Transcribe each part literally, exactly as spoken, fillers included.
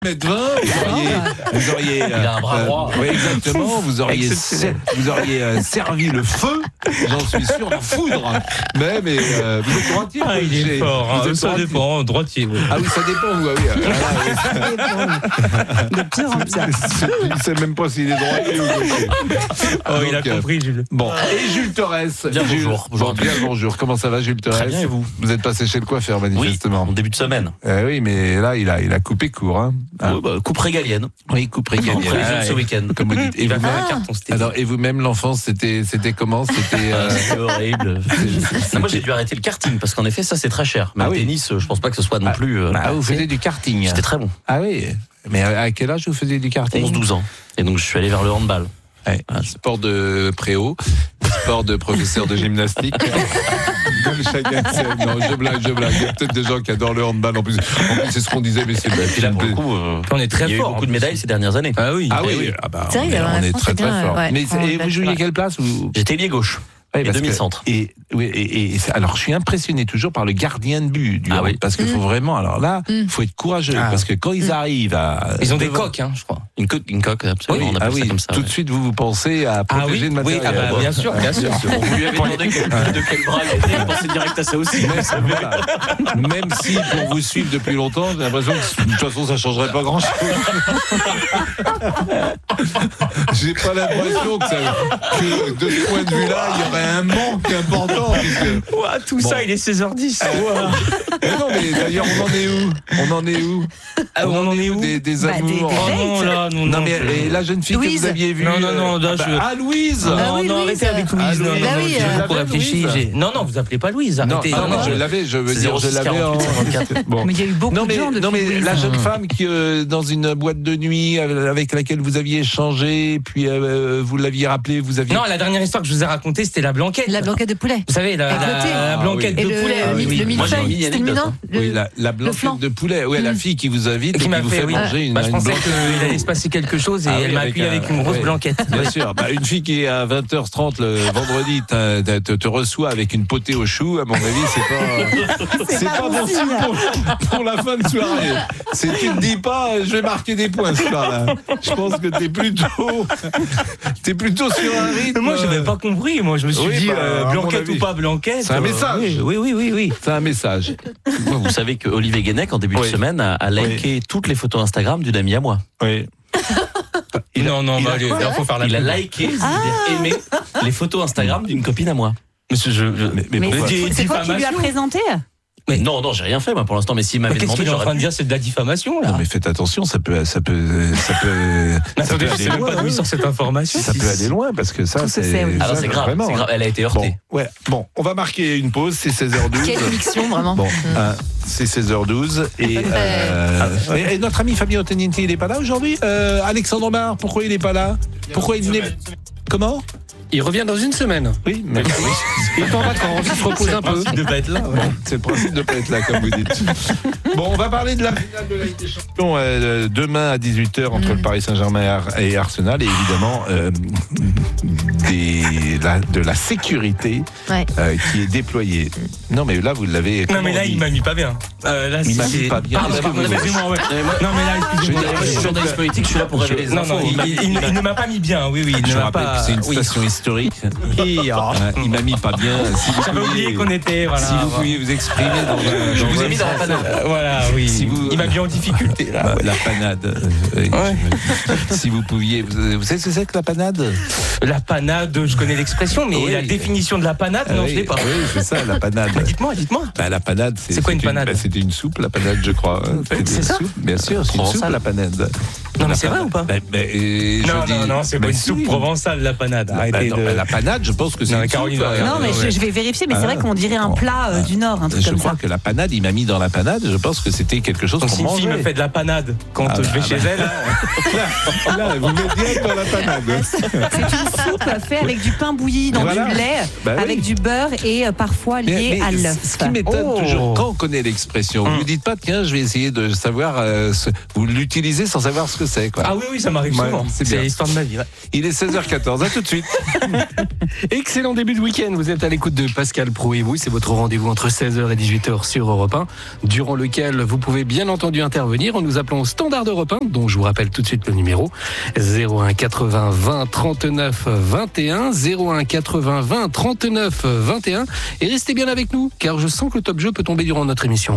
mètre vingt, vous auriez, vous auriez il a un bras droit. Euh, oui, exactement, vous auriez, ser, vous auriez euh, servi le feu, j'en suis sûr, la foudre. Mais, mais euh, vous êtes droitier. Ah, il est fort, vous hein, êtes ça droitier. dépend, droitier. Oui. Ah oui, ça dépend, vous, ah oui. Ah, De pire en pire. je ne sais même pas s'il est droitier ou gaucher. Oh, il a Donc, compris, Jules. Bon, et Jules Torres. Bien, Jules, bonjour. Bonjour. Bon, bien bonjour. Comment ça va, Jules Torres? Très bien, et vous? Vous êtes passé chez le coiffeur, Oui, manifestement. en début de semaine. Eh oui, mais là, il a, il a coupé court. Hein. Ah. Oui, bah, coupe régalienne. Oui, coupe En régalienne. prévision de ce week-end. Comme vous dites. Et Il va vous, faire un carton, c'était. alors, et vous-même, l'enfance, c'était, c'était comment? C'était. Euh, Euh, c'est horrible. Non, moi, j'ai dû arrêter le karting parce qu'en effet, ça, c'est très cher. Mais Ah le oui. tennis, je pense pas que ce soit non Ah, plus. euh, ah, vous faisiez du karting. C'était très bon. Ah oui. Mais à à quel âge vous faisiez du karting? onze douze ans. Et donc, je suis allé vers le handball. Ouais. Ah, Sport de préau, sport de professeur de gymnastique. Comme chacun sait. Non, je blague, je blague. Il y a peut-être des gens qui adorent le handball. En plus, en plus c'est ce qu'on disait, mais c'est Et puis là, pour le coup, euh, On est très il y a eu fort. beaucoup de médailles ces dernières années. Ah oui. Ah oui, Eh oui. ah bah, C'est vrai on que est, la on est France, très c'est très bien, fort. ouais, Mais en et vous belle jouiez place. quelle place ou... J'étais ailier gauche. Oui, Et parce que- demi-centre. Et, oui, et, et c'est- alors, je suis impressionné toujours par le gardien de but du Ah hand, oui. parce qu'il faut vraiment, alors là, il Mm. faut être courageux, Ah. parce que quand ils arrivent à... Ils ont des devant- coques, hein, je crois. Une coque, une coque, absolument. Oui, on appelle ah oui, ça comme ça. tout ouais. de suite, vous vous pensez à Ah protéger oui, le oui, matériel. ah bah, bien sûr, bien sûr. Vous lui avez demandé quel- de quel bras il était, il pensait direct à ça aussi. Même, voilà. Même si pour vous suivre depuis longtemps, j'ai l'impression que de toute façon ça changerait pas grand chose. J'ai pas l'impression que, ça, que de ce point de vue-là, il y aurait un manque important. Puisque... Ouah, tout Bon. ça, il est seize heures dix. Ouah. Mais non, mais d'ailleurs, on en est où? On en est où? Ah, on en est où? Des, des Bah, des- amours. des Oh non, là, non, Non, non. mais je- et la jeune fille Louise. que vous aviez vue. Non, non, non, là, euh, bah, je- Ah, Louise! Non, Ah oui, non, Louise. arrêtez avec Louise. Ah, non, Louise. non, Bah non, oui, je- euh, pour réfléchir. Louise. j'ai- Non, non, vous appelez pas Louise, Non, arrêtez. ah, non, non, je l'avais, je veux C'est dire, je zéro six l'avais en. quarante-huit Bon. Mais il y a eu beaucoup Non de mais, gens depuis non mais Louise. la jeune femme qui euh, dans une boîte de nuit avec laquelle vous aviez échangé, puis euh, vous l'aviez rappelé, vous aviez. Non, la dernière histoire que je vous ai racontée, c'était la blanquette. La blanquette de poulet. Vous savez, la, Avec le la, thé. la Ah, blanquette Et de le, poulet. le, oui, mi- oui. le Moi, j'ai millefeuille, mis c'était le anecdote, mignon. hein. Le- Oui, la, la flan. blanquette de poulet. Ouais, la Mm. fille qui vous invite et Qui qui m'a vous fait, fait oui. manger une, Bah, je une pensais blanquette. qu'il allait se passer quelque chose et Ah elle oui, m'a avec appuyé un- avec une grosse ouais. blanquette. Bien sûr, bah, une fille qui est à vingt heures trente le vendredi te, te, te- te reçoit avec une potée au chou, à mon avis, c'est pas, c'est pas bon signe pour, pour la fin de soirée. C'est, tu te dis pas, je vais marquer des points ce soir-là. Je pense que t'es plutôt, t'es plutôt sur un rythme. Moi, je n'avais pas compris. Moi, je me suis Oui, dit, bah, euh, à mon blanquette avis. ou pas blanquette. C'est un euh, message. Oui, oui, oui, oui. C'est un message. Vous savez que Olivier Guénec, en début Oui. de semaine, a, a liké toutes les photos Instagram d'une amie à moi. Oui. Il a- non, non, il bah, a allez, quoi, là, faut faire la Il a pub. liké, c'est-à-dire aimé les photos Instagram d'une copine à moi. Monsieur, je, je- Mais, mais Mais pourquoi Des c'est quoi qui lui a diffamations. présenté? Mais- Non, non, j'ai rien fait moi pour l'instant, mais s'il m'avait Qu'est-ce demandé, qu'il est en j'aurais train de pu. dire? C'est de la diffamation, là. Non, mais faites attention, ça peut, ça peut, ça peut, ça Attendez, peut je sais aller même loin. pas d'où il hein. sort cette information. Ça peut aller loin parce que ça, Tout se c'est. sait, oui. Alors ça, c'est grave, vraiment, c'est hein. grave, elle a été Bon, heurtée. ouais. Bon, on va marquer une pause, c'est seize heures douze. Quelle émission, vraiment. Bon, euh, c'est seize heures douze et, euh, et, et notre ami Fabio Tenienti, il n'est pas là aujourd'hui. Euh, Alexandre Omar, pourquoi il n'est pas là? Pourquoi il n'est Comment? Il revient dans une semaine. Oui, mais Il est en vacances, il se repose un peu. Il devait être là. ouais. c'est le principe de ne pas être là, comme vous dites. Bon, on va parler de la finale de la Ligue des Champions euh, demain à dix-huit heures entre le Paris Saint-Germain et, Ar- et Arsenal, et évidemment euh, des, la, de la sécurité Ouais. euh, qui est déployée. Non, mais là, vous l'avez. Non, comment mais là, on dit il m'a mis pas bien. Euh, là, Il m'a c'est- mis pas bien. Ah, Est-ce que pardon, vous- excusez-moi, ouais. Mais moi- Non, mais là, Je excusez-moi. veux dire, Moi, je suis journaliste politique, je suis là pour révéler les Non, infos. non, il, il- il- il ne m'a pas mis bien, oui, oui. Il Je ne m'a rappelle pas. que c'est une oui. station historique. Et, oh, Euh, il m'a mis pas bien. Si vous J'avais pouviez- oublié qu'on était. Voilà, Si vous voilà. pouviez vous exprimer dans un. Je dans vous un ai mis dans la français- panade. Euh, Voilà, oui. Si vous- Il m'a mis en difficulté, là. Bah, la panade. Euh, oui, Ouais. je- Si vous pouviez. Vous, vous savez ce que c'est que la panade? La panade, je connais l'expression, mais Oui. la définition de la panade, non, oui, je l'ai pas. Oui, c'est ça, la panade. Bah, dites-moi, dites-moi. Bah, la panade, c'est. C'est quoi une c'était panade bah, C'était une soupe, la panade, je crois. hein. C'était C'est une ça soupe, bien sûr, c'est une soupe, Provençal. la panade. Non, mais La c'est vrai panade. ou pas Bah, bah, euh, Non, je non, dis- non, c'est bah, pas une si. soupe provençale, la panade. Bah, Arrêtez non, de. bah, la panade, je pense que c'est Non, une Caroline, soupe. regarde. Non, mais ouais. je, je vais vérifier, mais c'est Ah. vrai qu'on dirait un plat euh, du Nord, un truc Je comme crois ça. que la panade, il m'a mis dans la panade. Je pense que c'était quelque chose Donc, qu'on si une fille mangeait. me fait de la panade quand Ah, euh, je vais bah, chez bah. elle, Là, vous mettez direct dans la panade. C'est une soupe faite avec du pain bouilli dans Voilà. du lait, Bah oui. avec du beurre et euh, parfois Mais- lié mais à l'œuf. Ce qui m'étonne Oh. toujours, quand on connaît l'expression, vous Hum. ne dites pas, tiens, je vais essayer de savoir, euh, ce- vous l'utilisez sans savoir ce que que c'est, quoi. Ah oui, oui, ça m'arrive Ouais, souvent. c'est C'est bien. l'histoire de ma vie. Ouais. Il est seize heures quatorze, à tout de suite. Excellent début de week-end. Vous êtes à l'écoute de Pascal Pro et vous. C'est votre rendez-vous entre seize heures et dix-huit heures sur Europe un, durant lequel vous pouvez bien entendu intervenir en nous appelant au standard d'Europe un, dont je vous rappelle tout de suite le numéro zéro un quatre-vingts vingt trente-neuf vingt et un, zéro un quatre-vingts vingt trente-neuf vingt et un. Et restez bien avec nous, car je sens que le top jeu peut tomber durant notre émission.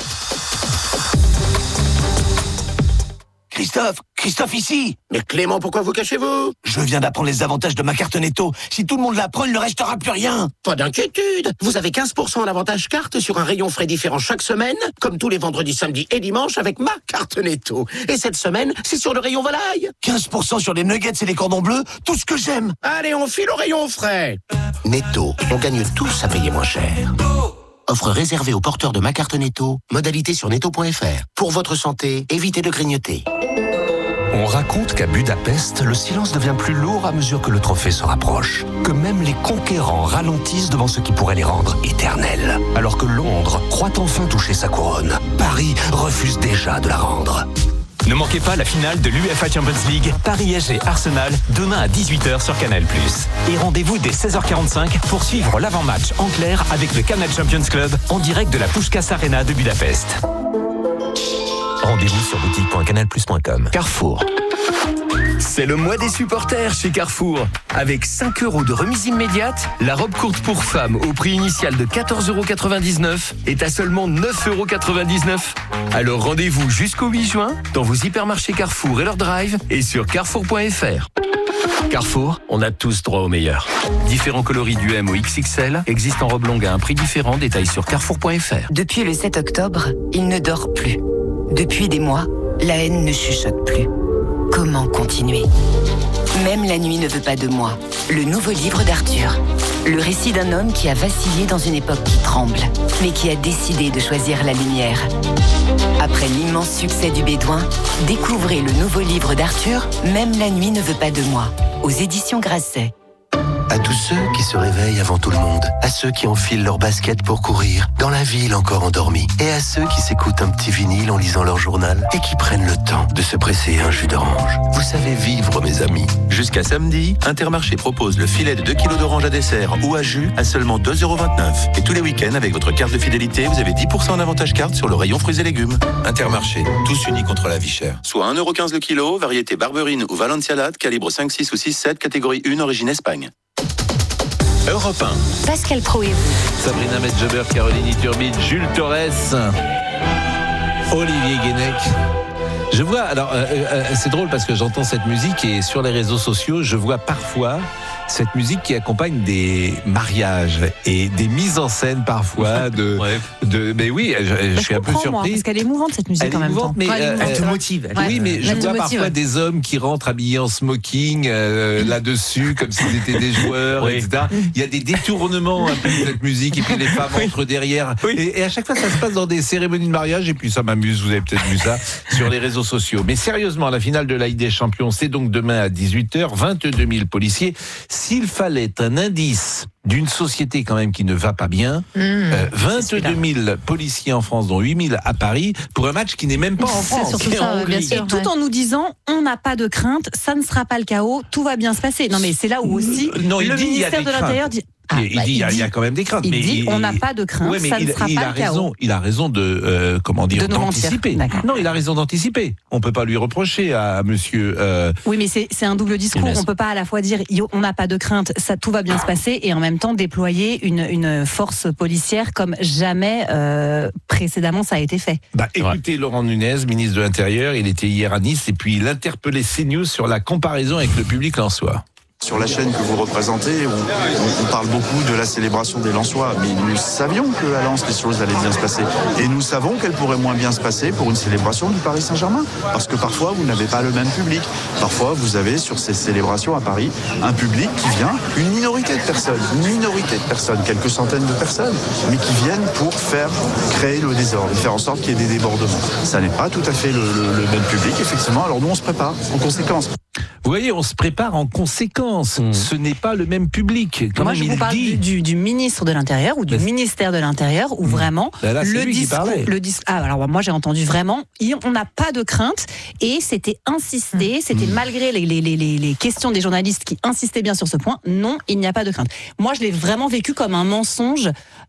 Christophe, Christophe ici. Mais Clément, pourquoi vous cachez-vous? Je viens d'apprendre les avantages de ma carte Netto. Si tout le monde l'apprend, il ne restera plus rien. Pas d'inquiétude. Vous avez quinze pour cent d'avantage carte sur un rayon frais différent chaque semaine, comme tous les vendredis, samedis et dimanches avec ma carte Netto. Et cette semaine, c'est sur le rayon volaille. quinze pour cent sur les nuggets et les cordons bleus, tout ce que j'aime. Allez, on file au rayon frais. Netto, on gagne tous à payer moins cher. Offre réservée aux porteurs de ma carte Netto. Modalité sur netto point f r. Pour votre santé, évitez de grignoter. On raconte qu'à Budapest, le silence devient plus lourd à mesure que le trophée se rapproche. Que même les conquérants ralentissent devant ce qui pourrait les rendre éternels. Alors que Londres croit enfin toucher sa couronne, Paris refuse déjà de la rendre. Ne manquez pas la finale de l'U E F A Champions League, Paris S G Arsenal, demain à dix-huit heures sur Canal plus. Et rendez-vous dès seize heures quarante-cinq pour suivre l'avant-match en clair avec le Canal Champions Club en direct de la Puskás Arena de Budapest. Rendez-vous sur boutique point canal plus point com. Carrefour. C'est le mois des supporters chez Carrefour. Avec cinq euros de remise immédiate, la robe courte pour femmes au prix initial de quatorze euros quatre-vingt-dix-neuf est à seulement neuf euros quatre-vingt-dix-neuf. Alors rendez-vous jusqu'au huit juin dans vos hypermarchés Carrefour et leur drive et sur carrefour point f r. Carrefour, on a tous droit au meilleur. Différents coloris du M au X X L existent en robe longue à un prix différent. Détails sur carrefour point f r. Depuis le sept octobre, il ne dort plus. Depuis des mois, la haine ne chuchote plus. Comment continuer? Même la nuit ne veut pas de moi. Le nouveau livre d'Arthur. Le récit d'un homme qui a vacillé dans une époque qui tremble, mais qui a décidé de choisir la lumière. Après l'immense succès du Bédouin, découvrez le nouveau livre d'Arthur, Même la nuit ne veut pas de moi, aux éditions Grasset. À tous ceux qui se réveillent avant tout le monde, à ceux qui enfilent leurs baskets pour courir, dans la ville encore endormie, et à ceux qui s'écoutent un petit vinyle en lisant leur journal et qui prennent le temps de se presser un jus d'orange. Vous savez vivre, mes amis. Jusqu'à samedi, Intermarché propose le filet de deux kilos d'orange à dessert ou à jus à seulement deux euros vingt-neuf. Et tous les week-ends, avec votre carte de fidélité, vous avez dix pour cent d'avantage carte sur le rayon fruits et légumes. Intermarché, tous unis contre la vie chère. Soit un euro quinze le kilo, variété Barberine ou Valenciennes, calibre cinq six ou six sept, catégorie un, origine Espagne. Europe un. Pascal Pro et vous. Sabrina Medjeber, Caroline Iturbide, Jules Torres, Olivier Guénec. Je vois, alors euh, euh, c'est drôle parce que j'entends cette musique et sur les réseaux sociaux, je vois parfois cette musique qui accompagne des mariages et des mises en scène parfois de, ouais. de mais oui, je, je, je suis un peu surpris. Moi, parce qu'elle est émouvante cette musique elle en même temps. Mais, ouais, euh, Elle te motive. Ouais. Oui, mais je Elle te vois motive, parfois ouais. des hommes qui rentrent habillés en smoking euh, là-dessus, comme s'ils étaient des joueurs, Oui. et cetera. Il y a des détournements un peu de cette musique, et puis les femmes entrent derrière. Oui. Et, et à chaque fois, ça se passe dans des cérémonies de mariage, et puis ça m'amuse, vous avez peut-être vu ça sur les réseaux sociaux. Mais sérieusement, la finale de la Ligue des Champions, c'est donc demain à dix-huit heures, vingt-deux mille policiers. S'il fallait un indice d'une société quand même qui ne va pas bien, mmh, euh, vingt-deux mille policiers en France, dont huit mille à Paris, pour un match qui n'est même pas en C'est France. surtout ça, bien sûr. Et tout en nous disant, on n'a pas de crainte, ça ne sera pas le chaos, tout va bien se passer. Non mais c'est là où aussi non, le dit, ministère de l'Intérieur dit... Ah, il, bah, dit, il, y a, dit, il y a quand même des craintes. Il mais dit il, on n'a pas de crainte, ouais, ça il, ne sera il pas a le chaos. raison, il a raison de euh, comment dire de d'anticiper. Non, il a raison d'anticiper. On peut pas lui reprocher à Monsieur. Euh... Oui, mais c'est, c'est un double discours. On peut pas à la fois dire on n'a pas de crainte, ça tout va bien se passer, et en même temps déployer une, une force policière comme jamais euh, précédemment ça a été fait. Bah, écoutez, Laurent Nunez, ministre de l'Intérieur, il était hier à Nice et puis il interpellait CNews sur la comparaison avec le public lensois. Sur la chaîne que vous représentez, on, on, on parle beaucoup de la célébration des Lensois, mais nous savions qu'à Lens, les choses allaient bien se passer. Et nous savons qu'elles pourraient moins bien se passer pour une célébration du Paris Saint-Germain. Parce que parfois, vous n'avez pas le même public. Parfois, vous avez sur ces célébrations à Paris un public qui vient, une minorité de personnes, une minorité de personnes, quelques centaines de personnes, mais qui viennent pour faire créer le désordre, faire en sorte qu'il y ait des débordements. Ça n'est pas tout à fait le, le, le même public, effectivement. Alors nous, on se prépare en conséquence. Vous voyez, on se prépare en conséquence. Mmh. Ce n'est pas le même public. Quand Moi, même, je vous parle du, du, du ministre de l'Intérieur ou du bah, ministère de l'Intérieur où mmh. vraiment là, là, le discours. Le dis- ah, alors moi, j'ai entendu vraiment, on n'a pas de crainte et c'était insisté, mmh. c'était mmh. malgré les, les, les, les questions des journalistes qui insistaient bien sur ce point. Non, il n'y a pas de crainte. Moi, je l'ai vraiment vécu comme un mensonge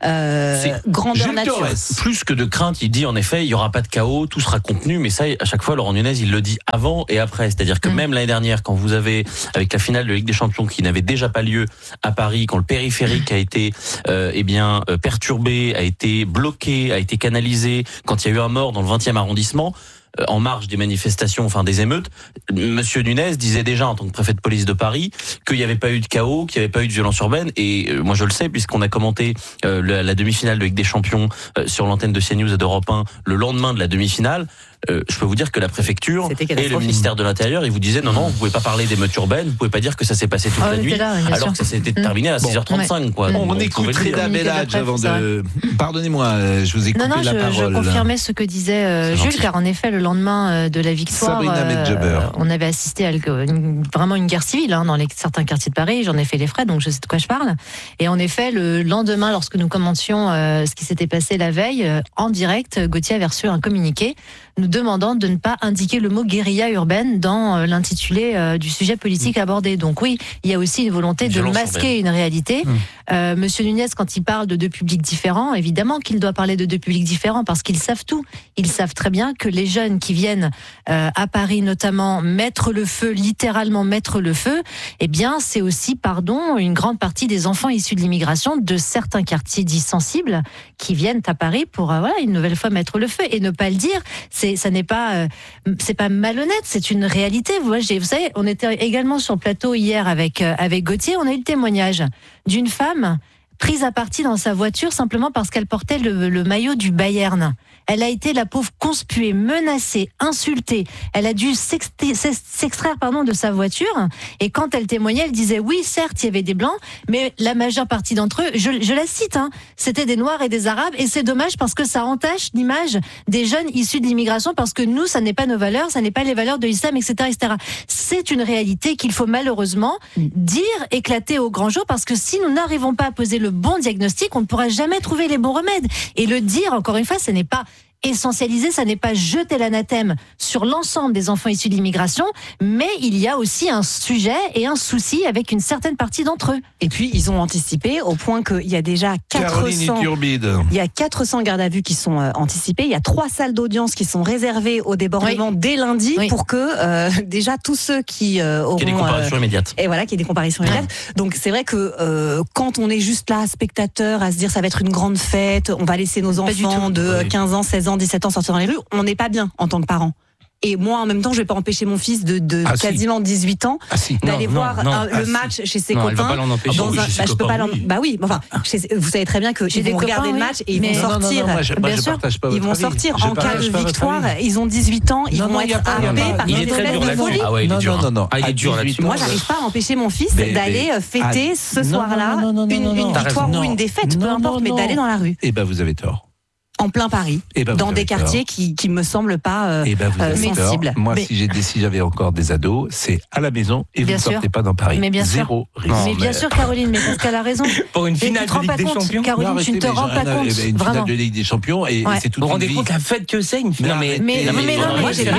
euh, grandeur nature. Plus que de crainte, il dit en effet, il n'y aura pas de chaos, tout sera contenu, mais ça, à chaque fois, Laurent Nunez, il le dit avant et après. C'est-à-dire que mmh. même l'année dernière, quand vous avez, avec la finale de Ligue des Champions qui n'avait déjà pas lieu à Paris, quand le périphérique a été euh, eh bien euh, perturbé, a été bloqué, a été canalisé, quand il y a eu un mort dans le vingtième arrondissement, en marge des manifestations, enfin des émeutes, Monsieur Nunez disait déjà en tant que préfet de police de Paris qu'il n'y avait pas eu de chaos, qu'il n'y avait pas eu de violence urbaine. Et euh, moi je le sais puisqu'on a commenté euh, la, la demi-finale de Ligue des Champions euh, sur l'antenne de CNews et d'Europe un le lendemain de la demi-finale. Euh, je peux vous dire que la préfecture et le ministère de l'Intérieur, ils vous disaient non, non, vous pouvez pas parler d'émeutes urbaines, vous pouvez pas dire que ça s'est passé toute oh, la nuit, là, alors sûr. que ça s'était terminé à bon, six heures trente-cinq. Quoi. On, on écoute Reda Bellage avant de... Pardonnez-moi, je vous ai coupé non, non, la je, parole. Je confirmais ce que disait euh, Jules, car en effet, le lendemain de la victoire, euh, on avait assisté à une, vraiment une guerre civile hein, dans les, certains quartiers de Paris, j'en ai fait les frais, donc je sais de quoi je parle. Et en effet, le lendemain, lorsque nous commentions euh, ce qui s'était passé la veille, euh, en direct, Gauthier avait reçu un communiqué nous demandant de ne pas indiquer le mot guérilla urbaine dans euh, l'intitulé euh, du sujet politique mmh. abordé. Donc oui, il y a aussi une volonté de masquer urbaine. une réalité. Mmh. Euh, Monsieur Nunez, quand il parle de deux publics différents, évidemment qu'il doit parler de deux publics différents parce qu'ils savent tout. Ils savent très bien que les jeunes qui viennent euh, à Paris notamment mettre le feu, littéralement mettre le feu, eh bien c'est aussi, pardon, une grande partie des enfants issus de l'immigration de certains quartiers dits sensibles qui viennent à Paris pour euh, voilà une nouvelle fois mettre le feu et ne pas le dire. C'est, ça n'est pas, euh, c'est pas malhonnête, c'est une réalité. Vous, voyez, j'ai, vous savez, on était également sur le plateau hier avec euh, avec Gauthier, on a eu le témoignage d'une femme prise à partie dans sa voiture simplement parce qu'elle portait le, le maillot du Bayern. Elle a été, la pauvre, conspuée, menacée, insultée. Elle a dû s'extraire pardon, de sa voiture. Et quand elle témoignait, elle disait oui, certes, il y avait des Blancs, mais la majeure partie d'entre eux, je, je la cite, hein, c'était des Noirs et des Arabes. Et c'est dommage parce que ça entache l'image des jeunes issus de l'immigration parce que nous, ça n'est pas nos valeurs, ça n'est pas les valeurs de l'islam, et cetera, et cetera. C'est une réalité qu'il faut malheureusement dire, éclater au grand jour, parce que si nous n'arrivons pas à poser le bon diagnostic, on ne pourra jamais trouver les bons remèdes. Et le dire, encore une fois, ce n'est pas essentialiser, ça n'est pas jeter l'anathème sur l'ensemble des enfants issus de l'immigration, mais il y a aussi un sujet et un souci avec une certaine partie d'entre eux. Et puis, ils ont anticipé au point qu'il y a déjà quatre cents, il y a quatre cents gardes à vue qui sont euh, anticipés. Il y a trois salles d'audience qui sont réservées au débordement oui. dès lundi oui. pour que euh, déjà tous ceux qui euh, auront... Qu'il y ait des comparaisons euh, immédiates. Et voilà, qu'il y ait des comparaisons ouais. immédiates. Donc, c'est vrai que euh, quand on est juste là, spectateur, à se dire ça va être une grande fête, on va laisser nos enfants de oui. quinze ans, seize ans, dix-sept ans sortir dans les rues, on n'est pas bien en tant que parent. Et moi, en même temps, je vais pas empêcher mon fils de, de ah, quasiment si. dix-huit ans ah, si. d'aller non, voir non, non. Un, ah, le match si. chez ses non, copains. Elle va pas l'en empêcher. Dans oui, un, bah, je peux pas l'en... oui. Bah oui, enfin, chez, vous savez très bien que ils vont regarder le match et ils vont sortir. Bien sûr, ils vont sortir en cas de victoire. Ils ont dix-huit ans, ils vont être happés par une espèce de folie. Ah ouais, il est dur. Non, non, il est dur là-dessus. Moi, j'arrive pas à empêcher mon fils d'aller fêter ce soir-là une victoire ou une défaite, peu importe, mais d'aller dans la rue. Eh ben, vous avez tort. En plein Paris, eh ben dans des quartiers qui qui me semblent pas euh, eh ben euh, sensibles. Moi, mais... si j'ai si j'avais encore des ados, c'est à la maison et bien vous ne sortez pas dans Paris. Mais bien Zéro sûr. Risque. Mais bien sûr, Caroline, mais parce qu'elle a raison. Pour une finale de Ligue des Champions. Caroline, non, tu ne te rends pas compte. Une finale de Ligue des Champions et ouais. c'est tout. Vous vous rendez compte la fête que c'est une finale. Mais mais non, moi j'ai pas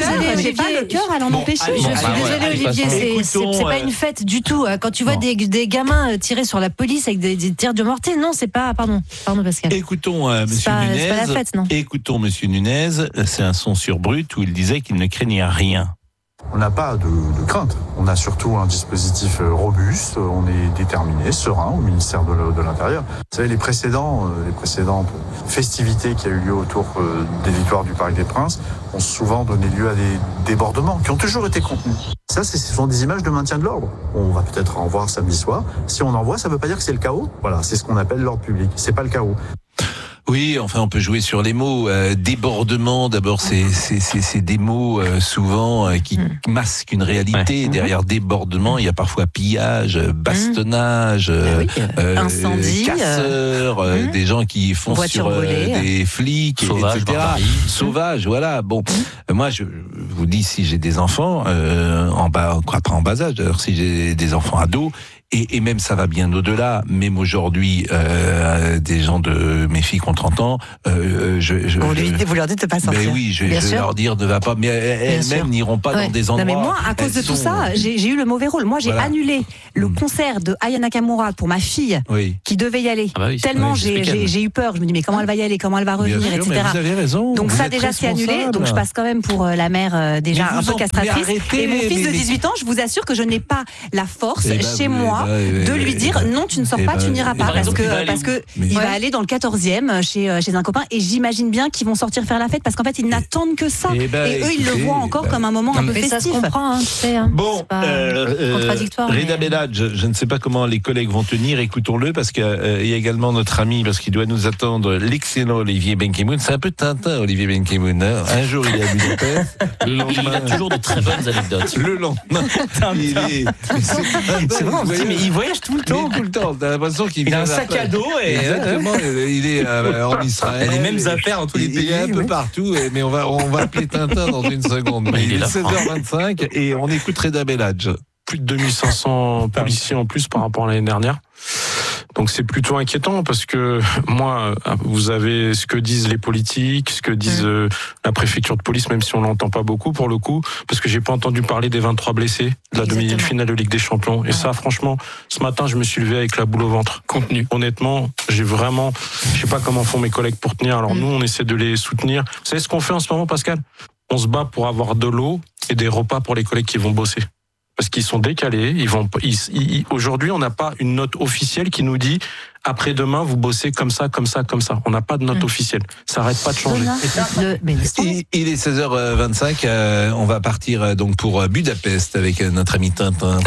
le cœur à l'en empêcher. Je suis désolée, Olivier, c'est pas une fête du tout. Quand tu vois des des gamins tirer sur la police avec des tirs de mortier, non, c'est pas. Pardon, pardon Pascal. Écoutons Monsieur Nunez. C'est pas la fête, non. Écoutons Monsieur Nunez, c'est un son sur Brut où il disait qu'il ne craignait rien. On n'a pas de, de crainte. On a surtout un dispositif robuste. On est déterminé, serein au ministère de, le, de l'Intérieur. Vous savez, les précédents, les précédentes festivités qui a eu lieu autour des victoires du Parc des Princes ont souvent donné lieu à des débordements qui ont toujours été contenus. Ça, ce sont des images de maintien de l'ordre. On va peut-être en voir samedi soir. Si on en voit, ça ne veut pas dire que c'est le chaos. Voilà, c'est ce qu'on appelle l'ordre public. C'est pas le chaos. Oui, enfin, on peut jouer sur les mots. Euh, débordement, d'abord, c'est, c'est, c'est, c'est des mots euh, souvent euh, qui mmh. masquent une réalité. Ouais. Derrière débordement, il y a parfois pillage, bastonnage, mmh. oui. euh, incendie, casseurs, euh, mmh. des gens qui font sur euh, des flics, sauvage, et cetera. Sauvage, voilà. Bon, mmh. moi, je vous dis, si j'ai des enfants, euh, en bas, quoi, pas en bas âge, d'ailleurs, si j'ai des enfants ados, Et, et même ça va bien au-delà. Même aujourd'hui, euh, des gens de mes filles qui ont trente ans, euh, je, je, vous, lui, je, vous leur dites de pas sortir. Mais oui, je, je vais leur dire ne va pas. Mais elles-mêmes n'iront pas ouais. dans des endroits. Non mais moi, à cause de sont... tout ça, j'ai, j'ai eu le mauvais rôle. Moi, j'ai voilà. annulé le concert de Aya Nakamura pour ma fille, oui. qui devait y aller. Ah bah oui, Tellement oui, j'ai, j'ai, j'ai eu peur. Je me dis mais comment elle va y aller, comment elle va revenir, sûr, et cetera. Vous avez raison. Donc vous ça déjà c'est annulé. Donc je passe quand même pour la mère euh, déjà un peu castratrice. Et mon fils de dix-huit ans, je vous assure que je n'ai pas la force chez moi de lui dire non, tu ne sors pas, tu n'iras pas parce que parce que il va aller dans le quatorzième chez chez un copain et j'imagine bien qu'ils vont sortir faire la fête parce qu'en fait ils n'attendent que ça et eux ils le voient encore comme un moment un peu festif. Ça se comprend, tu sais. Bon, contradictoire. Reda Bellage, je ne sais pas comment les collègues vont tenir. Écoutons-le parce qu'il y a également notre ami parce qu'il doit nous attendre l'excellent Olivier Benkemoun. C'est un peu Tintin, Olivier Benkemoun. Un jour il est à Budapest, le lendemain il a toujours de très bonnes anecdotes. Le lendemain, il est. C'est vrai, on se dit mais il voyage tout le temps. Tout le temps, t'as l'impression qu'il il a un sac à dos et exactement, il est euh, en Israël. Il a les mêmes affaires dans tous les pays. Il est un peu oui. partout, mais on va on va appeler Tintin dans une seconde. Mais il, il est seize heures vingt-cinq et on écoute Reda Bellage. Plus de deux mille cinq cents policiers en plus par rapport à l'année dernière. Donc c'est plutôt inquiétant parce que moi, vous avez ce que disent les politiques, ce que disent euh, la préfecture de police, même si on l'entend pas beaucoup pour le coup, parce que j'ai pas entendu parler des vingt-trois blessés de la demi-finale de Ligue des Champions. Et ça, franchement, ce matin, je me suis levé avec la boule au ventre. Contenu. Honnêtement, j'ai vraiment, je sais pas comment font mes collègues pour tenir. Alors nous, on essaie de les soutenir. Vous savez ce qu'on fait en ce moment, Pascal ? On se bat pour avoir de l'eau et des repas pour les collègues qui vont bosser. Parce qu'ils sont décalés, ils vont. Ils, ils, aujourd'hui, on n'a pas une note officielle qui nous dit après-demain vous bossez comme ça, comme ça, comme ça. On n'a pas de note mmh. officielle. Ça n'arrête pas de changer. Le, il, il est seize heures vingt-cinq. Euh, on va partir donc pour Budapest avec notre ami Tintin.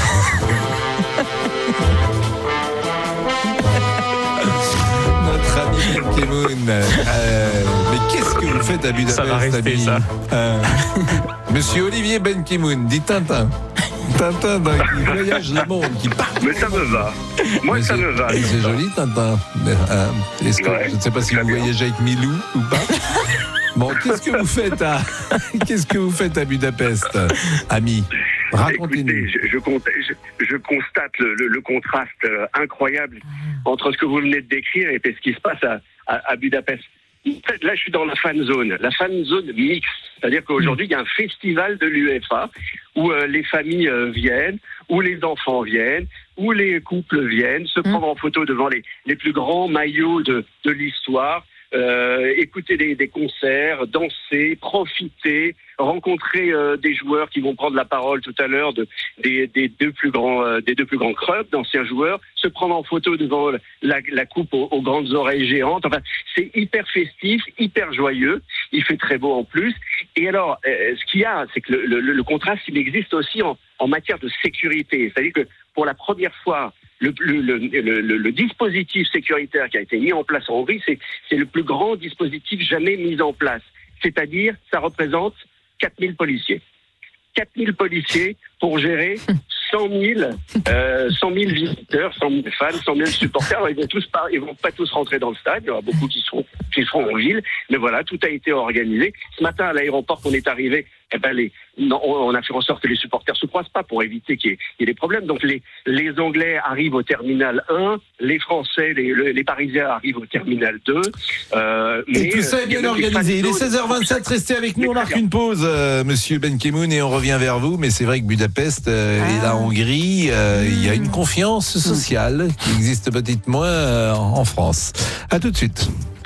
Notre ami Benkemoun. Euh, mais qu'est-ce que vous faites à Budapest, ça va rester, ami ça. Euh, Monsieur Olivier Benkemoun, dit Tintin. Tintin, ben, qui voyage le monde, qui part. Mais ça me va. Moi, mais ça me va. C'est, c'est joli, Tintin. Mais, euh, est-ce que, ouais, je ne sais pas si vous bien. voyagez avec Milou ou pas. Bon, qu'est-ce que vous faites à, qu'est-ce que vous faites à Budapest, ami? Racontez-nous. Écoutez, je, je, je, je constate le, le, le contraste incroyable entre ce que vous venez de décrire et ce qui se passe à, à, à Budapest. Là, je suis dans la fan zone, la fan zone mixte. C'est-à-dire qu'aujourd'hui, il y a un festival de l'UEFA où euh, les familles euh, viennent, où les enfants viennent, où les couples viennent, se prendre en photo devant les, les plus grands maillots de, de l'histoire, euh, écouter des, des concerts, danser, profiter, rencontrer euh, des joueurs qui vont prendre la parole tout à l'heure de, des, des, deux plus grands, euh, des deux plus grands clubs, d'anciens joueurs, se prendre en photo devant la, la coupe aux, aux grandes oreilles géantes. Enfin, c'est hyper festif, hyper joyeux. Il fait très beau en plus. Et alors, euh, ce qu'il y a, c'est que le, le, le contraste, il existe aussi en, en matière de sécurité. C'est-à-dire que pour la première fois, le, le, le, le, le dispositif sécuritaire qui a été mis en place en Hongrie, c'est, c'est le plus grand dispositif jamais mis en place. C'est-à-dire, ça représente quatre mille policiers. quatre mille policiers pour gérer cent mille, euh, cent mille visiteurs, cent mille fans, cent mille supporters. Ils vont tous pas, ils vont pas tous rentrer dans le stade. Il y aura beaucoup qui seront, qui seront en ville. Mais voilà, tout a été organisé. Ce matin, à l'aéroport, qu'on est arrivé, eh ben les, non, on a fait en sorte que les supporters se croisent pas pour éviter qu'il y ait, il y ait des problèmes. Donc les, les Anglais arrivent au terminal un, les Français, les, les Parisiens arrivent au terminal deux. Euh, et mais, tout ça est bien euh, organisé. Il est seize heures vingt-sept, restez avec nous, on marque une pause, euh, Monsieur Benkemoun, et on revient vers vous. Mais c'est vrai que Budapest euh, ah. et la Hongrie, euh, il mmh. y a une confiance sociale qui existe peut-être moins euh, en France. À tout de suite.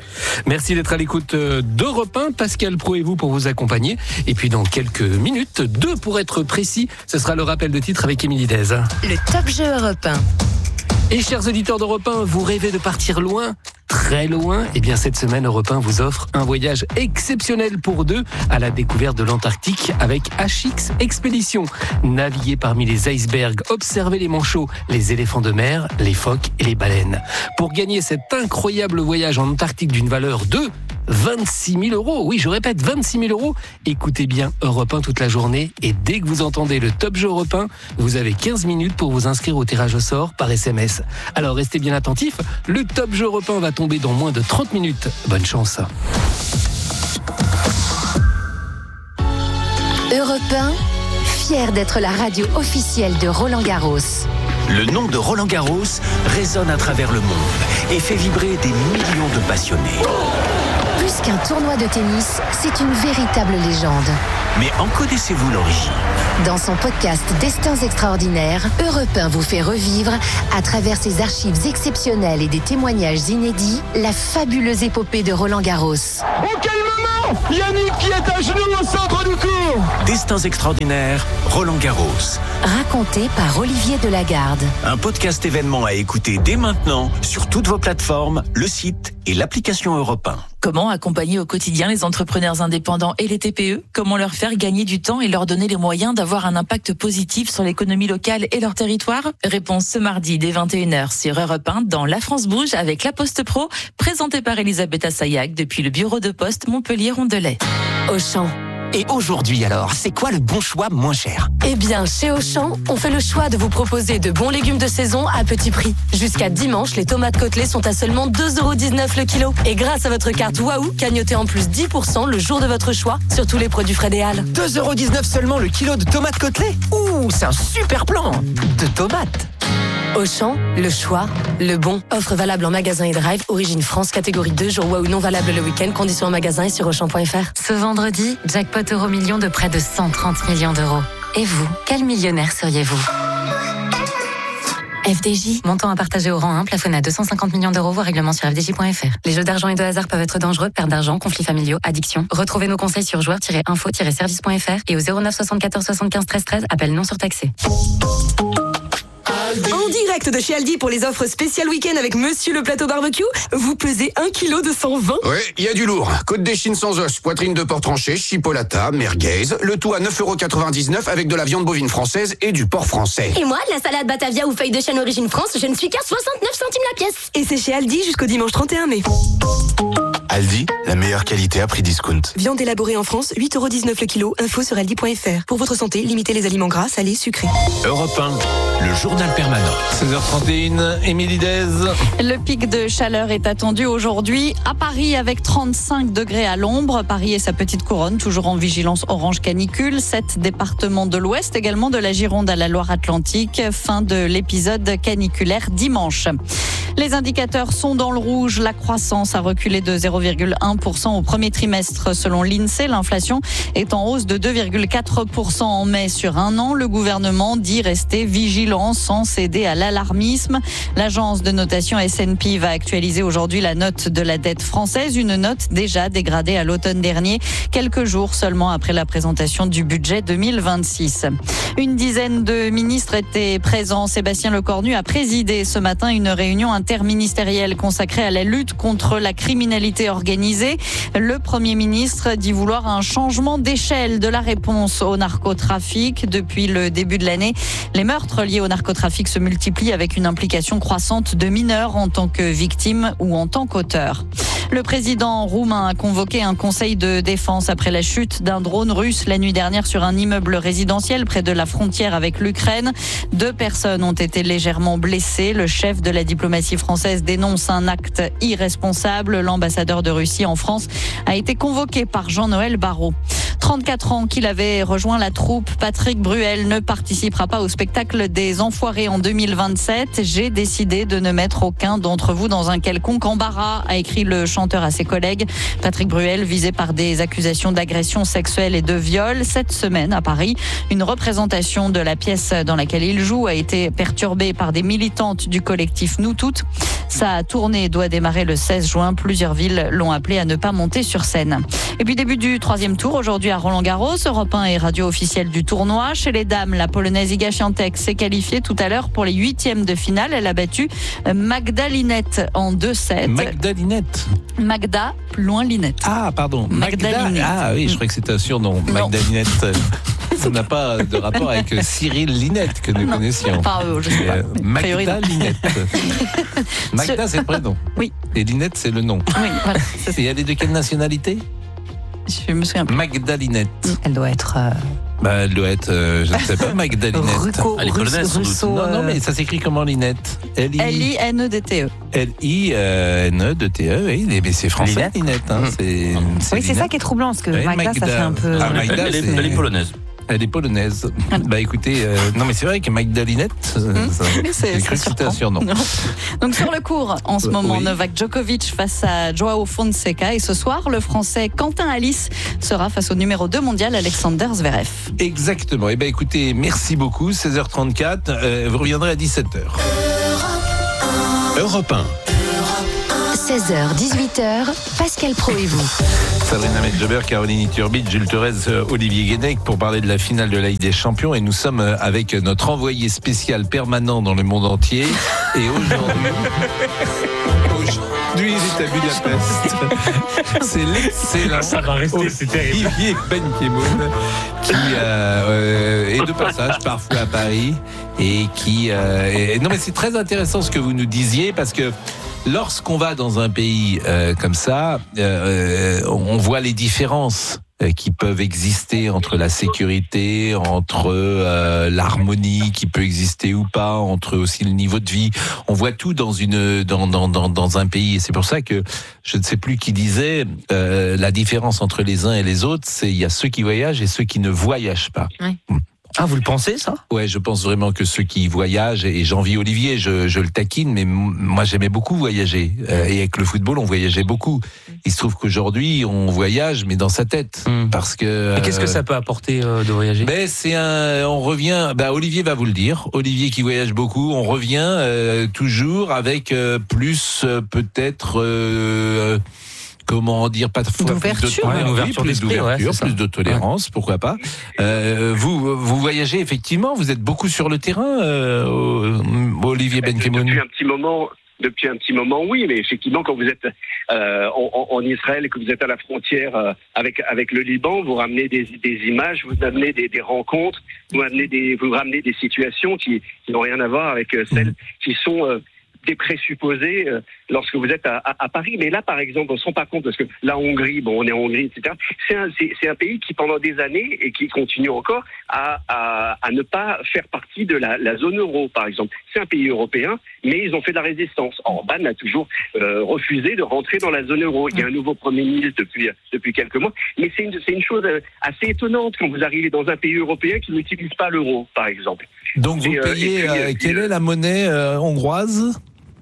Merci d'être à l'écoute d'Europe un. Pascal Pro et vous pour vous accompagner. Et puis dans quelques minutes, deux pour être précis, ce sera le rappel de titre avec Émilie Dez. Le Top Jeu Europe un. Et chers auditeurs d'Europe un, vous rêvez de partir loin ? Très très loin, eh bien cette semaine, Europe un vous offre un voyage exceptionnel pour deux à la découverte de l'Antarctique avec H X Expédition. Naviguez parmi les icebergs, observez les manchots, les éléphants de mer, les phoques et les baleines. Pour gagner cet incroyable voyage en Antarctique d'une valeur de vingt-six mille euros, oui je répète vingt-six mille euros, écoutez bien Europe un toute la journée et dès que vous entendez le Top Jeu Europe un, vous avez quinze minutes pour vous inscrire au tirage au sort par S M S. Alors restez bien attentifs, le Top Jeu Europe un va tomber dans moins de trente minutes. Bonne chance. Europe un, fier d'être la radio officielle de Roland Garros. Le nom de Roland Garros résonne à travers le monde et fait vibrer des millions de passionnés. Plus qu'un tournoi de tennis, c'est une véritable légende. Mais en connaissez-vous l'origine ? Dans son podcast Destins extraordinaires, Europe un vous fait revivre, à travers ses archives exceptionnelles et des témoignages inédits, la fabuleuse épopée de Roland Garros. Oh quel moment ! Yannick qui est à genoux au centre du court. Destins extraordinaires, Roland Garros. Raconté par Olivier Delagarde. Un podcast événement à écouter dès maintenant sur toutes vos plateformes, le site et l'application Europe un. Comment accompagner au quotidien les entrepreneurs indépendants et les T P E ? Comment leur faire gagner du temps et leur donner les moyens d'avoir un impact positif sur l'économie locale et leur territoire ? Réponse ce mardi dès vingt et une heures sur Europe un dans La France Bouge avec La Poste Pro, présentée par Elisabeth Assayag depuis le bureau de poste Montpellier-Rondelet. Auchan. Et aujourd'hui alors, c'est quoi le bon choix moins cher ? Eh bien, chez Auchan, on fait le choix de vous proposer de bons légumes de saison à petit prix. Jusqu'à dimanche, les tomates côtelées sont à seulement deux euros dix-neuf le kilo. Et grâce à votre carte Waouh, cagnotez en plus dix pour cent le jour de votre choix sur tous les produits frais des Halles. deux euros dix-neuf seulement le kilo de tomates côtelées ? Ouh, c'est un super plan de tomates. Auchan, le choix, le bon. Offre valable en magasin et drive, origine France, catégorie deux, jour Waouh non valable le week-end, conditions en magasin et sur auchan point f r. Ce vendredi, jackpot euro million de près de cent trente millions d'euros. Et vous, quel millionnaire seriez-vous ? F D J, montant à partager au rang un, plafonné à deux cent cinquante millions d'euros, voire règlement sur f d j point f r. Les jeux d'argent et de hasard peuvent être dangereux, perte d'argent, conflits familiaux, addiction. Retrouvez nos conseils sur joueurs tiret info tiret service point f r et au zéro neuf soixante-quatorze soixante-quinze treize treize, appel non surtaxé. En direct de chez Aldi pour les offres spéciales week-end avec Monsieur le Plateau Barbecue, vous pesez un kilo de cent vingt. Ouais, il y a du lourd. Côte d'échine sans os, poitrine de porc tranché, chipolata, merguez, le tout à neuf euros quatre-vingt-dix-neuf avec de la viande bovine française et du porc français. Et moi, la salade Batavia ou feuille de chêne origine France, je ne suis qu'à soixante-neuf centimes la pièce. Et c'est chez Aldi jusqu'au dimanche trente et un mai. Aldi, la meilleure qualité à prix discount. Viande élaborée en France, huit euros dix-neuf le kilo, info sur aldi point f r. Pour votre santé, limitez les aliments gras, salés, sucrés. Europe un, le journal permanent. seize heures trente et une, Émilie Dez. Le pic de chaleur est attendu aujourd'hui à Paris avec trente-cinq degrés à l'ombre. Paris et sa petite couronne, toujours en vigilance orange canicule. Sept départements de l'Ouest, également de la Gironde à la Loire-Atlantique. Fin de l'épisode caniculaire dimanche. Les indicateurs sont dans le rouge. La croissance a reculé de zéro virgule un pour cent au premier trimestre selon l'INSEE. L'inflation est en hausse de deux virgule quatre pour cent en mai sur un an. Le gouvernement dit rester vigilant sans céder à l'alarmisme. L'agence de notation S and P va actualiser aujourd'hui la note de la dette française. Une note déjà dégradée à l'automne dernier, quelques jours seulement après la présentation du budget deux mille vingt-six. Une dizaine de ministres étaient présents. Sébastien Lecornu a présidé ce matin une réunion interministérielle consacrée à la lutte contre la criminalité organisée. Le Premier ministre dit vouloir un changement d'échelle de la réponse au narcotrafic. Depuis le début de l'année, les meurtres liés au narcotrafic se multiplient avec une implication croissante de mineurs en tant que victimes ou en tant qu'auteurs. Le président roumain a convoqué un conseil de défense après la chute d'un drone russe la nuit dernière sur un immeuble résidentiel près de la frontière avec l'Ukraine. Deux personnes ont été légèrement blessées. Le chef de la diplomatie française dénonce un acte irresponsable. L'ambassadeur de Russie en France a été convoqué par Jean-Noël Barrot. trente-quatre ans qu'il avait rejoint la troupe, Patrick Bruel ne participera pas au spectacle des Enfoirés en deux mille vingt-sept. J'ai décidé de ne mettre aucun d'entre vous dans un quelconque embarras, a écrit le chanteur à ses collègues. Patrick Bruel, visé par des accusations d'agression sexuelle et de viol. Cette semaine, à Paris, une représentation de la pièce dans laquelle il joue a été perturbée par des militantes du collectif Nous Toutes. Sa tournée doit démarrer le seize juin. Plusieurs villes l'ont appelé à ne pas monter sur scène. Et puis début du troisième tour aujourd'hui à Roland-Garros. Europe un est radio officielle du tournoi. Chez les dames, la Polonaise Iga Świątek s'est qualifiée tout à l'heure pour les huitièmes de finale. Elle a battu Magda Linette en deux sept. Magda Linette. Magda, plus loin Linette. Ah, pardon. Magda, Magda Linette. Ah oui, je croyais que c'était un surnom. Magda Linette. Ça n'a pas de rapport avec Cyril Linette que nous non. connaissions. Enfin, euh, je sais pas. Euh, Magda non. Linette. Magda, c'est le prénom. Oui. Et Linette, c'est le nom. Oui, voilà. Et elle est de quelle nationalité? Je me souviens plus. Magda Linette. Elle doit être. Euh... Bah, elle doit être, euh, je ne sais pas, Magda Linette. Ruco, elle est polonaise, sans doute. Non, non, mais ça s'écrit comment, Linette? L I N E D T E. L I N E D T E, oui, mais c'est français, Linette. Linette hein, c'est, c'est oui, c'est ça qui est troublant, parce que oui, Magda, Magda, ça fait un peu. Ah, Magda, elle, est, elle est polonaise. Elle est polonaise. Bah écoutez, euh, non mais c'est vrai que Magda Linette, mmh, ça, c'est, j'ai cru que c'était un surnom. Donc sur le court, en ce moment, oui. Novak Djokovic face à Joao Fonseca. Et ce soir, le Français Quentin Alice sera face au numéro deux mondial Alexander Zverev. Exactement. Et ben écoutez, merci beaucoup. seize heures trente-quatre, euh, vous reviendrez à dix-sept heures. Europe un. seize heures, dix-huit heures, Pascal Pro et vous. Sabrina Medjeber, Caroline Iturbide, Jules Thorez, Olivier Guénec pour parler de la finale de la Ligue des Champions. Et nous sommes avec notre envoyé spécial permanent dans le monde entier. Et aujourd'hui, aujourd'hui, il est à Budapest. C'est l'excellent Ça va rester, c'est terrible. Olivier Benkemoun, qui euh, est de passage parfois à Paris et qui. Euh, est... Non, mais c'est très intéressant ce que vous nous disiez parce que. Lorsqu'on va dans un pays euh, comme ça, euh, on voit les différences euh, qui peuvent exister entre la sécurité, entre euh, l'harmonie qui peut exister ou pas, entre aussi le niveau de vie. On voit tout dans une dans dans dans, dans un pays. Et c'est pour ça que je ne sais plus qui disait euh, la différence entre les uns et les autres, c'est il y a ceux qui voyagent et ceux qui ne voyagent pas. Oui. Ah, vous le pensez, ça? Ouais, je pense vraiment que ceux qui voyagent, et j'envie Olivier, je, je le taquine, mais m- moi j'aimais beaucoup voyager. Euh, et avec le football, on voyageait beaucoup. Il se trouve qu'aujourd'hui, on voyage, mais dans sa tête. Mmh. Parce que. Et qu'est-ce que ça peut apporter euh, de voyager? Ben, c'est un. On revient. Bah, Olivier va vous le dire. Olivier qui voyage beaucoup. On revient euh, toujours avec euh, plus, euh, peut-être. Euh, Comment dire, pas d'ouverture, de, ouais, oui, plus d'ouverture, ouais, plus de tolérance, ouais. Pourquoi pas. Euh, vous, vous voyagez effectivement, vous êtes beaucoup sur le terrain, euh, Olivier Benkemoun. Depuis un petit moment. Depuis un petit moment, oui, mais effectivement, quand vous êtes euh, en, en Israël et que vous êtes à la frontière euh, avec avec le Liban, vous ramenez des, des images, vous amenez des, des rencontres, vous amenez des, vous ramenez des situations qui, qui n'ont rien à voir avec euh, celles mmh. qui sont euh, des présupposés euh, lorsque vous êtes à, à, à Paris. Mais là, par exemple, on ne se rend pas compte parce que la Hongrie, bon, on est en Hongrie, et cetera. C'est un, c'est, c'est un pays qui, pendant des années, et qui continue encore à, à, à ne pas faire partie de la, la zone euro, par exemple. C'est un pays européen, mais ils ont fait de la résistance. Orban a toujours euh, refusé de rentrer dans la zone euro. Il y a un nouveau Premier ministre depuis, depuis quelques mois. Mais c'est une, c'est une chose assez étonnante quand vous arrivez dans un pays européen qui n'utilise pas l'euro, par exemple. Donc vous et, payez, euh, puis, euh, euh, quelle est la monnaie euh, hongroise?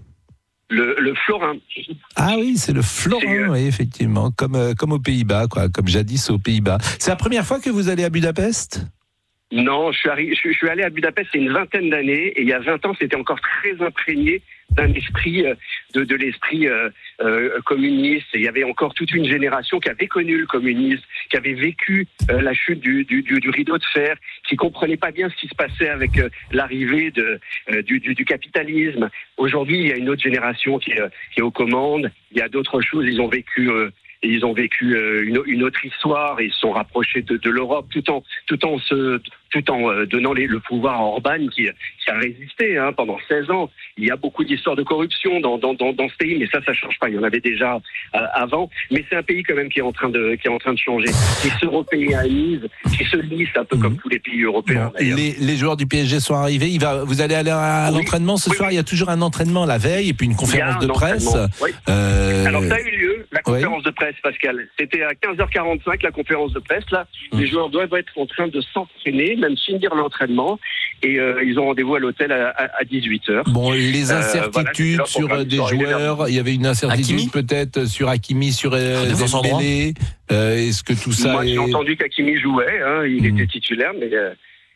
Le, le florin. Ah oui, c'est le florin, euh... oui, effectivement, comme, euh, comme aux Pays-Bas, quoi, comme jadis aux Pays-Bas. C'est la première fois que vous allez à Budapest? Non, je suis, arri- je, je suis allé à Budapest il y a une vingtaine d'années, et il y a vingt ans, c'était encore très imprégné d'un esprit, euh, de, de l'esprit euh, euh, communiste. Et il y avait encore toute une génération qui avait connu le communisme, qui avait vécu euh, la chute du, du, du, du rideau de fer, qui comprenait pas bien ce qui se passait avec euh, l'arrivée de, euh, du, du, du capitalisme. Aujourd'hui, il y a une autre génération qui est, euh, qui est aux commandes. Il y a d'autres choses. Ils ont vécu... Euh, Et ils ont vécu euh, une, une autre histoire et ils se sont rapprochés de, de l'Europe tout en tout en se tout en euh, donnant les, le pouvoir à Orban qui, qui a résisté hein, pendant seize ans. Il y a beaucoup d'histoires de corruption dans, dans, dans, dans ce pays, mais ça, ça change pas. Il y en avait déjà euh, avant. Mais c'est un pays quand même qui est en train de, qui est en train de changer, qui s'européanise, qui se lisse un peu mmh. comme tous les pays européens. Bon, les, les joueurs du P S G sont arrivés. Il va, vous allez aller à oui. l'entraînement ce oui, soir. Oui. Il y a toujours un entraînement la veille et puis une conférence de presse. Oui. Euh... Alors ça a eu lieu, la conférence oui. de presse, Pascal. C'était à quinze heures quarante-cinq la conférence de presse. Là, mmh. les joueurs doivent être en train de s'entraîner, même finir l'entraînement. Et euh, ils ont rendez-vous à l'hôtel à, à, à dix-huit heures. Bon, les incertitudes euh, voilà, sur des joueurs, il y avait une incertitude Hakimi peut-être sur Hakimi, sur euh, Dembélé. Euh, est-ce que tout ça Moi, est... j'ai entendu qu'Hakimi jouait, hein, il mmh. était titulaire, mais... Euh,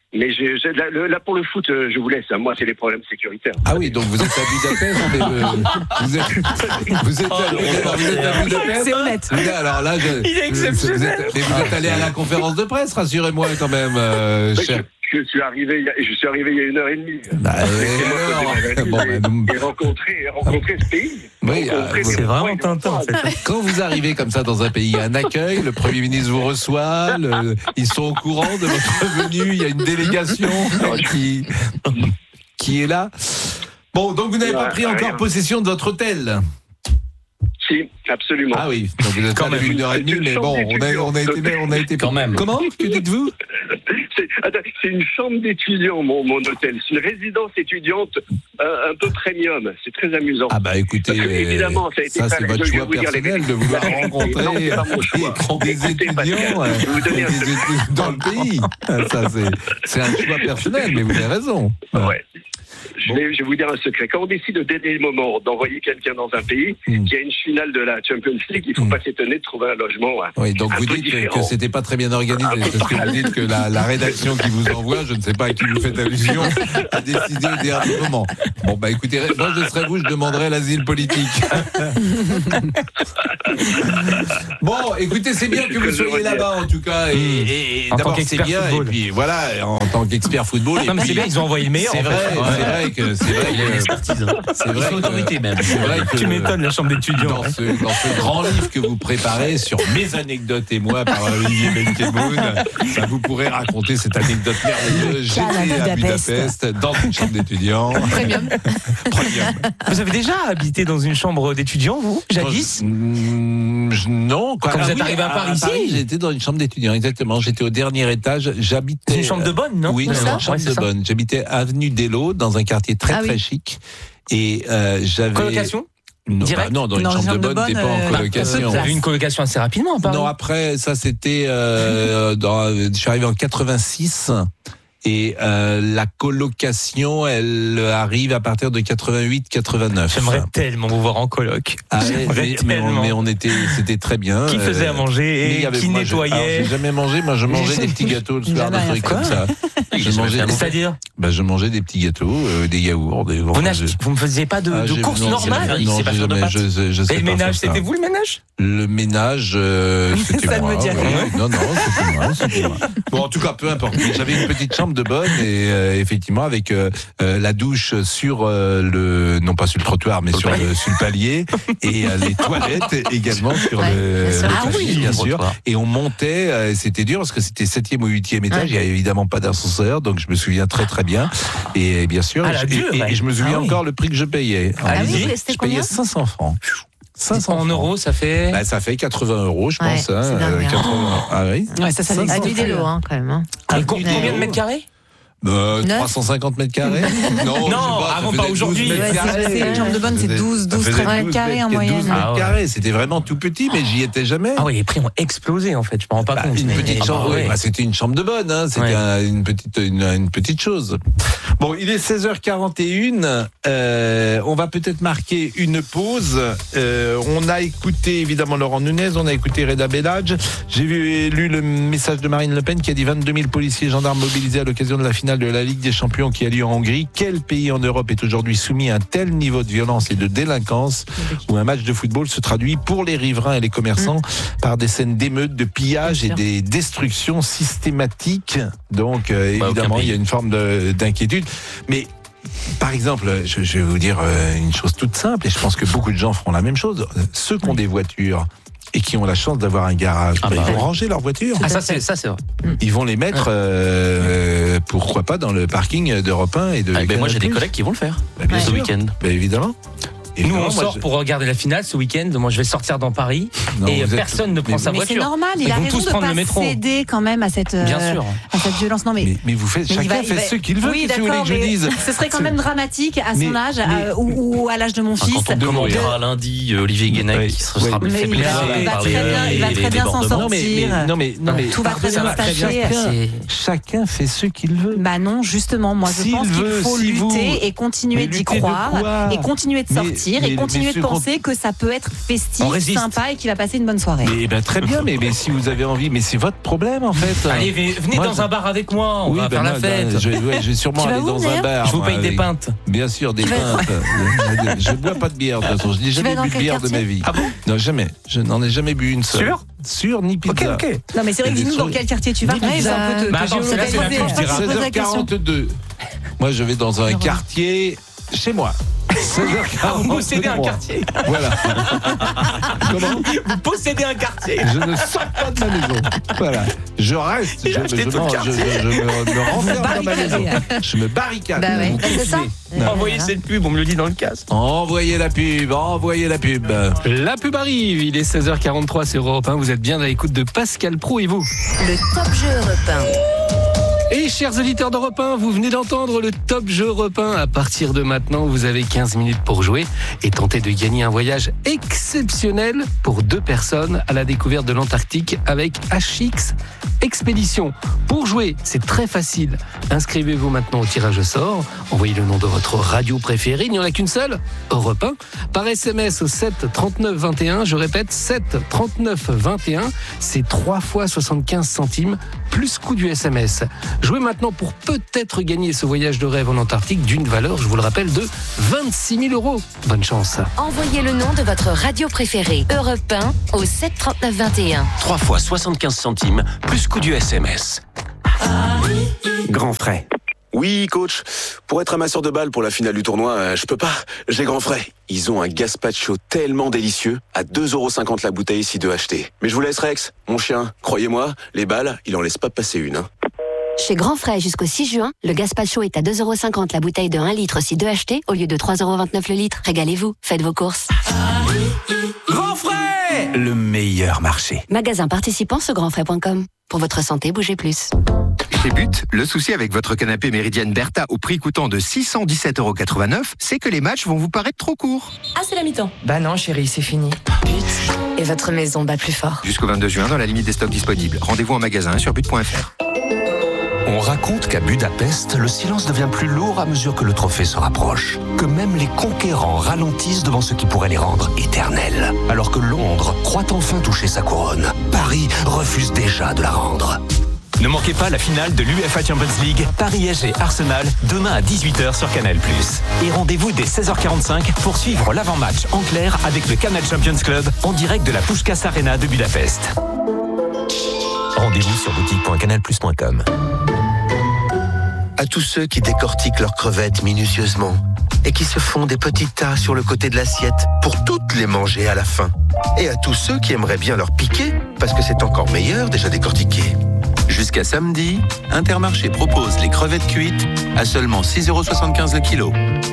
Mais j'ai, j'ai- là, le- là, pour le foot, euh, je vous laisse. hein. Moi, c'est les problèmes sécuritaires. Ah oui, donc vous êtes à Budapest, mais euh, vous êtes, vous êtes, à, vous êtes à Budapest. C'est honnête. Vous êtes- Alors là, je, Il est vous êtes- exceptionnel. mais vous êtes allé à la conférence de presse, rassurez-moi quand même, euh, Mais cher. je, je suis arrivé, il y a- je suis arrivé il y a une heure et demie. Bah, Et, bon, bah, nous- et rencontrer, et rencontrer ce pays. Oui, euh, Rencontrer vous- des C'est vraiment gens, Tintin, en fait. Quand vous arrivez comme ça dans un pays, il y a un accueil, le Premier ministre vous reçoit, le- ils sont au courant de votre venue, il y a une délégation qui, qui est là. Bon, donc vous n'avez pas Ouais, pris rien. encore possession de votre hôtel. Si, absolument. Ah oui, donc vous êtes Quand allé même. une heure et demie, C'est une mais chambre bon, on a, on a été, on a été Quand même. Comment? Que dites-vous? C'est, attends, c'est une chambre d'étudiant, mon, mon hôtel. C'est une résidence étudiante euh, un peu premium. C'est très amusant. Ah bah écoutez, Parce que, évidemment, ça a été ça pas- c'est votre je vais choix vous dire les- personnel de vouloir Non, rencontrer c'est pas mon choix. des Écoutez, Pascal, étudiants euh, je vais vous donner un des secret. étudiants dans le pays. Ça c'est, c'est un choix personnel, mais vous avez raison. Ouais. Je vais, je vais vous dire un secret. Quand on décide de dernier le moment d'envoyer quelqu'un dans un pays Mm. qui a une finale de la Champions League, il ne faut Mm. pas s'étonner de trouver un logement. hein, Oui, donc un vous peu dites que, différent. que c'était pas très bien organisé. C'est ce que vous dites que la, la rédaction qui vous envoie, je ne sais pas à qui vous faites allusion, a décidé au dernier moment. Bon bah écoutez, moi je serais vous, je demanderais l'asile politique. Bon, écoutez, c'est bien que vous soyez là-bas en tout cas. Et, et- et En tant d'abord c'est qu'expert bien. football. Et puis voilà, en tant qu'expert football. et Non, mais puis- c'est bien, ils ont envoyé le meilleur. C'est en vrai, fait. c'est vrai que c'est vrai Il a que l'expertise. c'est Il vrai faut que- l'autorité même. c'est vrai que Tu m'étonnes, la chambre d'étudiants. dans ce, dans ce grand livre que vous préparez sur mes anecdotes et moi par Olivier Benkemoun, ça vous pourrez raconter cette anecdote merveilleuse. Calme à J'étais à Budapest. Budapest dans une chambre d'étudiants. Premium. Premium. Vous avez déjà habité dans une chambre d'étudiants, vous, jadis? Mm, je- Non. Quand vous êtes oui, arrivé à Paris, ici j'étais dans une chambre d'étudiants, exactement. J'étais au dernier étage. J'habitais. C'est une chambre de bonne, non? Oui, Où dans ça une chambre Ouais, c'est de ça. bonne. J'habitais avenue d'Elo, dans un quartier très Ah oui. très chic. Et euh, j'avais. Colocation? Non, Direct bah non, dans une Dans une chambre de chambre de bonne, t'es bonne, pas en euh, colocation. Vous avez eu une colocation assez rapidement, à Paris. Non, après, ça c'était. Euh, dans, je suis arrivé en quatre-vingt-six. Et euh, la colocation, elle arrive à partir de quatre-vingt-huit quatre-vingt-neuf. J'aimerais tellement vous voir en coloc. Ah, ouais, J'aimerais mais, mais on, tellement. mais on était, c'était très bien. Qui faisait Euh, à manger mais il et y avait- qui moi, je- alors, nettoyait. J'ai jamais mangé. Moi, je mangeais des petits gâteaux le soir, Jamais des rien trucs fait. comme ça. Je mangeais, des- C'est-à-dire, bah, je mangeais des petits gâteaux, euh, des yaourts. Des, vous enfin, n'achetez- je- vous ne faisiez pas de, Ah, de j'ai- courses non, normales? non, Il sait pas j'ai faire de jamais- pâtes. je, je sais Et le pas ménage, faire ça. c'était vous le ménage? Le ménage, euh, c'était Ça ne moi. me dit rien. oui. Non, non, c'était moi, c'était moi. Bon, en tout cas, peu importe. J'avais une petite chambre de bonne et euh, effectivement avec euh, euh, la douche sur euh, le, non pas sur le trottoir, mais sur le, sur le palier et euh, les toilettes également sur Ouais, le, bien sûr. le Ah palier, oui. bien sûr. Trottoir. Et on montait, euh, c'était dur parce que c'était septième ou huitième étage. Ouais. Il y avait évidemment pas d'ascenseur, donc je me souviens très très bien. Et bien sûr, Ah, la je- dure, et, et ouais. je me souviens Ah oui. encore le prix que je payais. Allez-y. Ah oui, c'était Je payais combien cinq cents francs. cinq cents En francs. euros, ça fait. Bah, ça fait quatre-vingts euros, je Ouais, pense. hein, c'est dingue, euh, hein. quatre-vingts. Ah oui. Ouais, ça, ça cinq cents À existe. nuit d'élo, hein, quand même. hein. Et com- Avenue combien de des mètres carrés? Euh, Neuf. trois cent cinquante mètres carrés. Non, Non, je sais pas, ça avant, faisait pas douze aujourd'hui. mètres Ouais, c'est- carrés. c'est une chambre de bonne, c'est Ça douze, faisait- douze, ça faisait treize douze carrés en mètres- moyenne. douze mètres Ah ouais. carrés. C'était vraiment tout petit, mais j'y étais jamais. Ah oui, les prix ont explosé en fait, je me rends pas Bah, compte. une mais- petite Ah chambre, bah oui, ouais. bah, c'était une chambre de bonne, hein, c'était Ouais. un- une petite une, une petite chose. Bon, il est seize heures quarante et une. Euh, on va peut-être marquer une pause. Euh, on a écouté évidemment Laurent Nunez, on a écouté Reda Bellage. J'ai vu, lu le message de Marine Le Pen qui a dit vingt-deux mille policiers et gendarmes mobilisés à l'occasion de la finale de la Ligue des Champions qui a lieu en Hongrie. Quel pays en Europe est aujourd'hui soumis à un tel niveau de violence et de délinquance où un match de football se traduit pour les riverains et les commerçants par des scènes d'émeutes, de pillage et des destructions systématiques. Donc euh, Bah, aucun évidemment, pays. il y a une forme de- d'inquiétude. Mais par exemple, je, je vais vous dire euh, une chose toute simple, et je pense que beaucoup de gens feront la même chose. Ceux qui ont des voitures et qui ont la chance d'avoir un garage, Ah bah, bah ils vont ouais. ranger leur voiture. Ah, ça, c'est ça, c'est vrai. Ils vont les mettre, euh, pourquoi pas, dans le parking d'Europe un et de Ah, ben moi j'ai des Canal+. collègues qui vont le faire Bah, bien ce sûr. week-end. Bah, évidemment. Nous, Évidemment, on moi, sort je- pour regarder la finale ce week-end. Moi, je vais sortir dans Paris Non, et vous êtes- personne ne prend mais- sa Mais voiture. c'est normal, il Ils a vont raison tous de prendre pas le métro. céder quand même à cette, euh, Bien sûr. à cette violence. Non, mais, Mais, mais vous faites, mais il chacun va- il fait va- ce qu'il veut. Oui, Qu'est-ce que vous voulez d'accord, que je mais dise ce serait quand même dramatique à son Mais- âge mais- euh, ou, ou à l'âge de mon Enfin, fils. quand on de- commentaira lundi euh, Olivier Guénec Oui, qui se oui. sera Mais fait il plaisir va- il va par très les, bien- il va les- très les bien s'en débordements. Non mais, mais- sortir. non mais non mais Tout va très ça bien va très se passer. faire. Chacun fait ce qu'il veut. Bah non, justement, moi je S'il pense qu'il veut, faut si lutter vous- et continuer Mais d'y lutter de croire quoi et continuer de Mais sortir sortir mais, et continuer mais de penser que ça peut être festif, sympa et qu'il va passer une bonne soirée. Mais ben, très bien, mais, mais si vous avez envie, mais c'est votre problème en fait. Allez, venez moi, dans je... un bar avec moi, on oui, va ben faire moi, la fête. Ben, je, ouais, je vais sûrement aller dans un bar. Je vous paye avec... des pintes. Bien sûr, des pintes. je ne bois pas de bière de toute façon. Je n'ai jamais bu de bière de ma vie. Ah bon? Non, jamais. Je n'en ai jamais bu une seule. Sûr? Sûr, ni pizza. Ok, ok. Non, mais c'est vrai que dis-nous dans quel quartier tu vas. Ni Ouais, pizza. c'est un peu te, Bah, te attends, c'est là, c'est la géolocaliser. couche, je dirais. seize heures quarante-deux. Moi, je vais dans un quartier chez moi. seize heures quarante-deux. Vous possédez un quartier. Voilà. Comment? Vous possédez un quartier. Je ne sors pas de ma maison. Voilà. Je reste. Je, Il a acheté je, tout le je, quartier. je, je me, me renferme dans ma maison. barricadez. Je me barricade. Bah ouais, Vous bah, c'est ça. continuez. Non. Envoyez cette pub, on me le dit dans le casque. Envoyez la pub, envoyez la pub. La pub arrive, il est seize heures quarante-trois sur Europe un, vous êtes bien à l'écoute de Pascal Praud et vous. Le Top Jeu Europe un. Et chers auditeurs d'Europe un, vous venez d'entendre le Top Jeu Europe un. À partir de maintenant, vous avez quinze minutes pour jouer et tenter de gagner un voyage exceptionnel pour deux personnes à la découverte de l'Antarctique avec H X Expédition. Pour jouer, c'est très facile. Inscrivez-vous maintenant au tirage au sort. Envoyez le nom de votre radio préférée. Il n'y en a qu'une seule, Europe un. Par S M S au sept trente-neuf vingt et un. Je répète, sept trente-neuf vingt et un. C'est trois fois soixante-quinze centimes plus coût du S M S. Jouez maintenant pour peut-être gagner ce voyage de rêve en Antarctique d'une valeur, je vous le rappelle, de vingt-six mille euros. Bonne chance. Envoyez le nom de votre radio préférée, Europe un, au sept trente-neuf vingt et un. trois fois soixante-quinze centimes, plus coût du S M S. Grand frais. Oui, coach. Pour être amasseur de balles pour la finale du tournoi, euh, je peux pas. J'ai grand frais. Ils ont un gazpacho tellement délicieux, à deux euros cinquante la bouteille si deux achetés. Mais je vous laisse, Rex. Mon chien, croyez-moi, les balles, il en laisse pas passer une. Hein. Chez Grand Frais jusqu'au six juin, le gazpacho est à deux euros cinquante la bouteille de un litre si deux achetés au lieu de trois euros vingt-neuf le litre. Régalez-vous, faites vos courses. Grand frais, le meilleur marché. Magasin participant sur grand frais point com. Pour votre santé, bougez plus. Chez But, le souci avec votre canapé Méridienne Bertha au prix coûtant de six cent dix-sept euros quatre-vingt-neuf, c'est que les matchs vont vous paraître trop courts. Ah, c'est la mi-temps. Bah non, chérie, c'est fini. But. Et votre maison bat plus fort. Jusqu'au vingt-deux juin, dans la limite des stocks disponibles. Rendez-vous en magasin sur but point f r. On raconte qu'à Budapest, le silence devient plus lourd à mesure que le trophée se rapproche. Que même les conquérants ralentissent devant ce qui pourrait les rendre éternels. Alors que Londres croit enfin toucher sa couronne, Paris refuse déjà de la rendre. Ne manquez pas la finale de l'U E F A Champions League, Paris S G Arsenal, demain à dix-huit heures sur Canal plus. Et rendez-vous dès seize heures quarante-cinq pour suivre l'avant-match en clair avec le Canal Champions Club en direct de la Puskás Arena de Budapest. Rendez-vous sur boutique point canal plus point com. À tous ceux qui décortiquent leurs crevettes minutieusement et qui se font des petits tas sur le côté de l'assiette pour toutes les manger à la fin. Et à tous ceux qui aimeraient bien leur piquer parce que c'est encore meilleur déjà décortiqué. Jusqu'à samedi, Intermarché propose les crevettes cuites à seulement six euros soixante-quinze le kilo.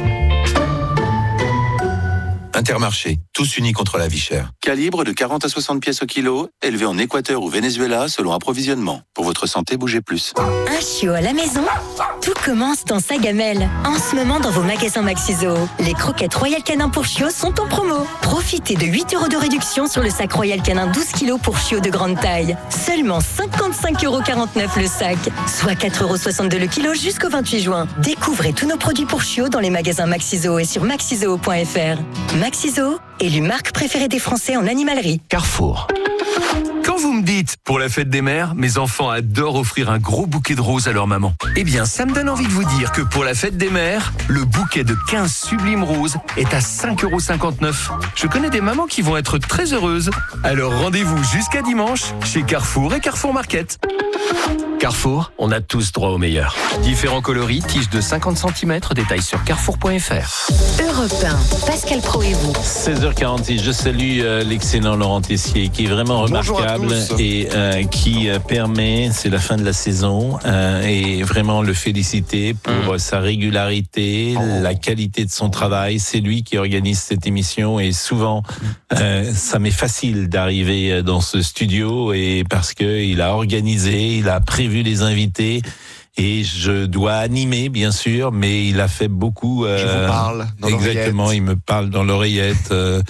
Intermarché, tous unis contre la vie chère. Calibre de quarante à soixante pièces au kilo, élevé en Équateur ou Venezuela selon approvisionnement. Pour votre santé, bougez plus. Un chiot à la maison? Tout commence dans sa gamelle. En ce moment, dans vos magasins Maxiso, les croquettes Royal Canin pour chiots sont en promo. Profitez de huit euros de réduction sur le sac Royal Canin douze kilos pour chiots de grande taille. Seulement cinquante-cinq euros quarante-neuf le sac, soit quatre euros soixante-deux le kilo jusqu'au vingt-huit juin. Découvrez tous nos produits pour chiots dans les magasins Maxiso et sur maxizoo point f r. Maxiso, élu marque préférée des Français en animalerie. Carrefour. Quand vous me dites, pour la fête des mères, mes enfants adorent offrir un gros bouquet de roses à leur maman. Eh bien, ça me donne envie de vous dire que pour la fête des mères, le bouquet de quinze sublimes roses est à cinq euros cinquante-neuf. Je connais des mamans qui vont être très heureuses. Alors rendez-vous jusqu'à dimanche chez Carrefour et Carrefour Market. Carrefour, on a tous droit au meilleur. Différents coloris, tiges de cinquante centimètres, détails sur carrefour point f r. Europe un, Pascal Praud et vous. seize heures quarante-six, je salue euh, l'excellent Laurent Tessier qui est vraiment Bonjour remarquable à tous. et euh, qui euh, permet, c'est la fin de la saison, euh, et vraiment le féliciter pour mmh. sa régularité, oh. la qualité de son travail. C'est lui qui organise cette émission et souvent euh, ça m'est facile d'arriver dans ce studio et parce que il a organisé, il a prévu les invités et je dois animer bien sûr, mais il a fait beaucoup. Euh, Je vous parle dans exactement, l'oreillette. il me parle dans l'oreillette. Euh,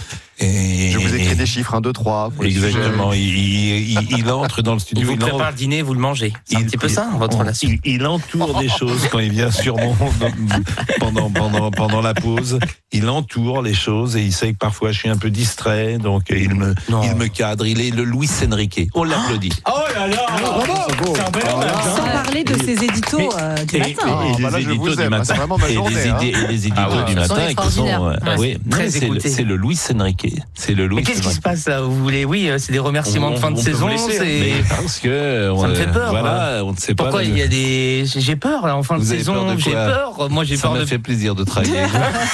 Et, Je vous écris des chiffres, un, deux, trois. Exactement. Il, il, il, il entre dans le studio. Il vous il prépare entre, le dîner, vous le mangez. C'est un il, petit peu il, ça, votre on, relation. Il, il entoure des choses quand il vient sur mon pendant pendant pendant la pause. Il entoure les choses et il sait que parfois je suis un peu distrait, donc il me non. il me cadre. Il est le Luis Enrique. On l'applaudit. Oh là là, bravo. C'est un bel hommage. Sans parler de ses éditos mais, euh, du et, matin. Et, et, et bah là, les éditos du aime, matin. C'est vraiment ma et, journée, les hein. idées, et les éditos ah ouais. du matin qui sont euh, ouais, oui, très c'est le, c'est le Luis Enrique. C'est le Luis. Mais qu'est-ce qui se passe là? Vous voulez, oui, c'est des remerciements on, de fin on de saison. C'est parce que on, ça me fait peur. Voilà, ouais. on ne sait Pourquoi pas. Pourquoi il y a des j'ai peur là en fin de saison. J'ai peur. Moi j'ai ça peur. Ça de... m'a fait plaisir de travailler.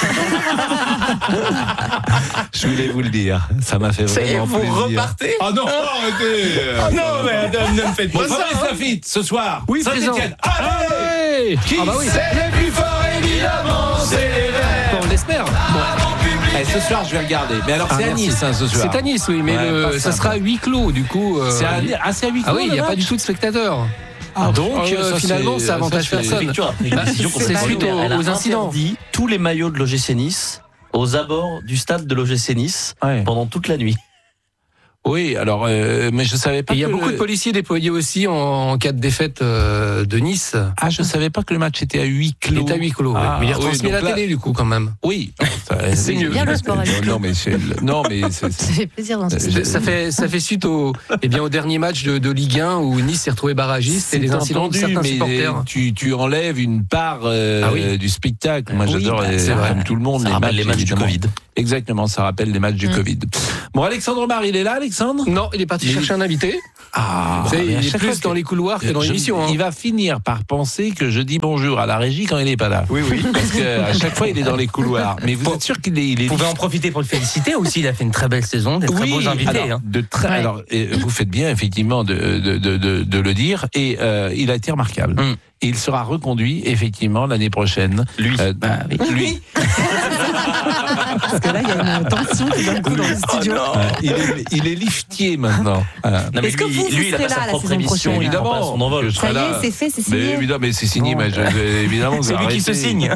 Je voulais vous le dire. Ça m'a fait vraiment vous plaisir. Vous repartez? Ah non, arrêtez. Ah non, mais ne me faites pas ça. Fabrice Lafitte ce soir. Oui, Saint-Étienne. Allez. Qui ah bah oui. c'est le plus fort évidemment, c'est les Verts. On l'espère. Eh, ce soir, je vais regarder. Mais alors, ah, c'est à Nice, hein, ce soir. C'est à Nice, oui, mais ouais, le, ça sera à huis clos, du coup. Euh, c'est à, ah, c'est à huis clos. Ah oui, il n'y a pas du tout de spectateurs. Ah, donc, euh, ça, finalement, ça avantage ça, personne. Victoire, bah, c'est suite aux, aux incidents. Interdit tous les maillots de l'O G C Nice aux abords du stade de l'O G C Nice ouais. pendant toute la nuit. Oui, alors, euh, mais je savais pas. Il y a que beaucoup le... de policiers déployés aussi en, en cas de défaite euh, de Nice. Ah, je savais pas que le match était à huis clos. Il est à huis clos, ah, oui. Mais il est retransmis oui, à la là... télé, du coup, quand même. Oui, ça, c'est mieux. Bien le sport à huis clos. Non, mais c'est, non, mais c'est, ça fait plaisir dans ce je, ça fait ça fait suite au, eh bien, au dernier match de, de Ligue un où Nice s'est retrouvé barragiste et les incidents de certains supporters. Tu, tu enlèves une part euh, ah, oui. du spectacle. Moi, oui, j'adore, bah, les, comme tout le monde, ça les rappelle matchs, les matchs du Covid. Exactement, ça rappelle les matchs du mmh. Covid. Bon, Alexandre Mar, il est là, Alexandre? Non, il est parti mais chercher un invité. Ah, c'est, il est plus dans les couloirs que dans l'émission. Hein. Il va finir par penser que je dis bonjour à la régie quand il n'est pas là. Oui, oui. Parce qu'à chaque fois, il est dans les couloirs. Mais vous êtes sûr qu'il est. Il est vous pouvez en profiter pour le féliciter aussi. Il a fait une très belle saison, des très oui, beaux invités. Alors, hein. de très, ouais. alors vous faites bien, effectivement, de, de, de, de, de le dire. Et euh, il a été remarquable. Mm. Et il sera reconduit, effectivement, l'année prochaine. Lui. Euh, bah, oui. Lui. Parce que là, il y a une tension qui d'un coup dans le studio. Oh euh, il, est, il est liftier maintenant. Euh. Non, mais Est-ce lui, que vous, vous lui il a pas sa propre émission, prochaine, évidemment. Son envol. Ça y est, c'est fait, c'est signé. Mais évidemment, mais c'est signé. Bon. Mais je, évidemment, c'est lui qui se signe.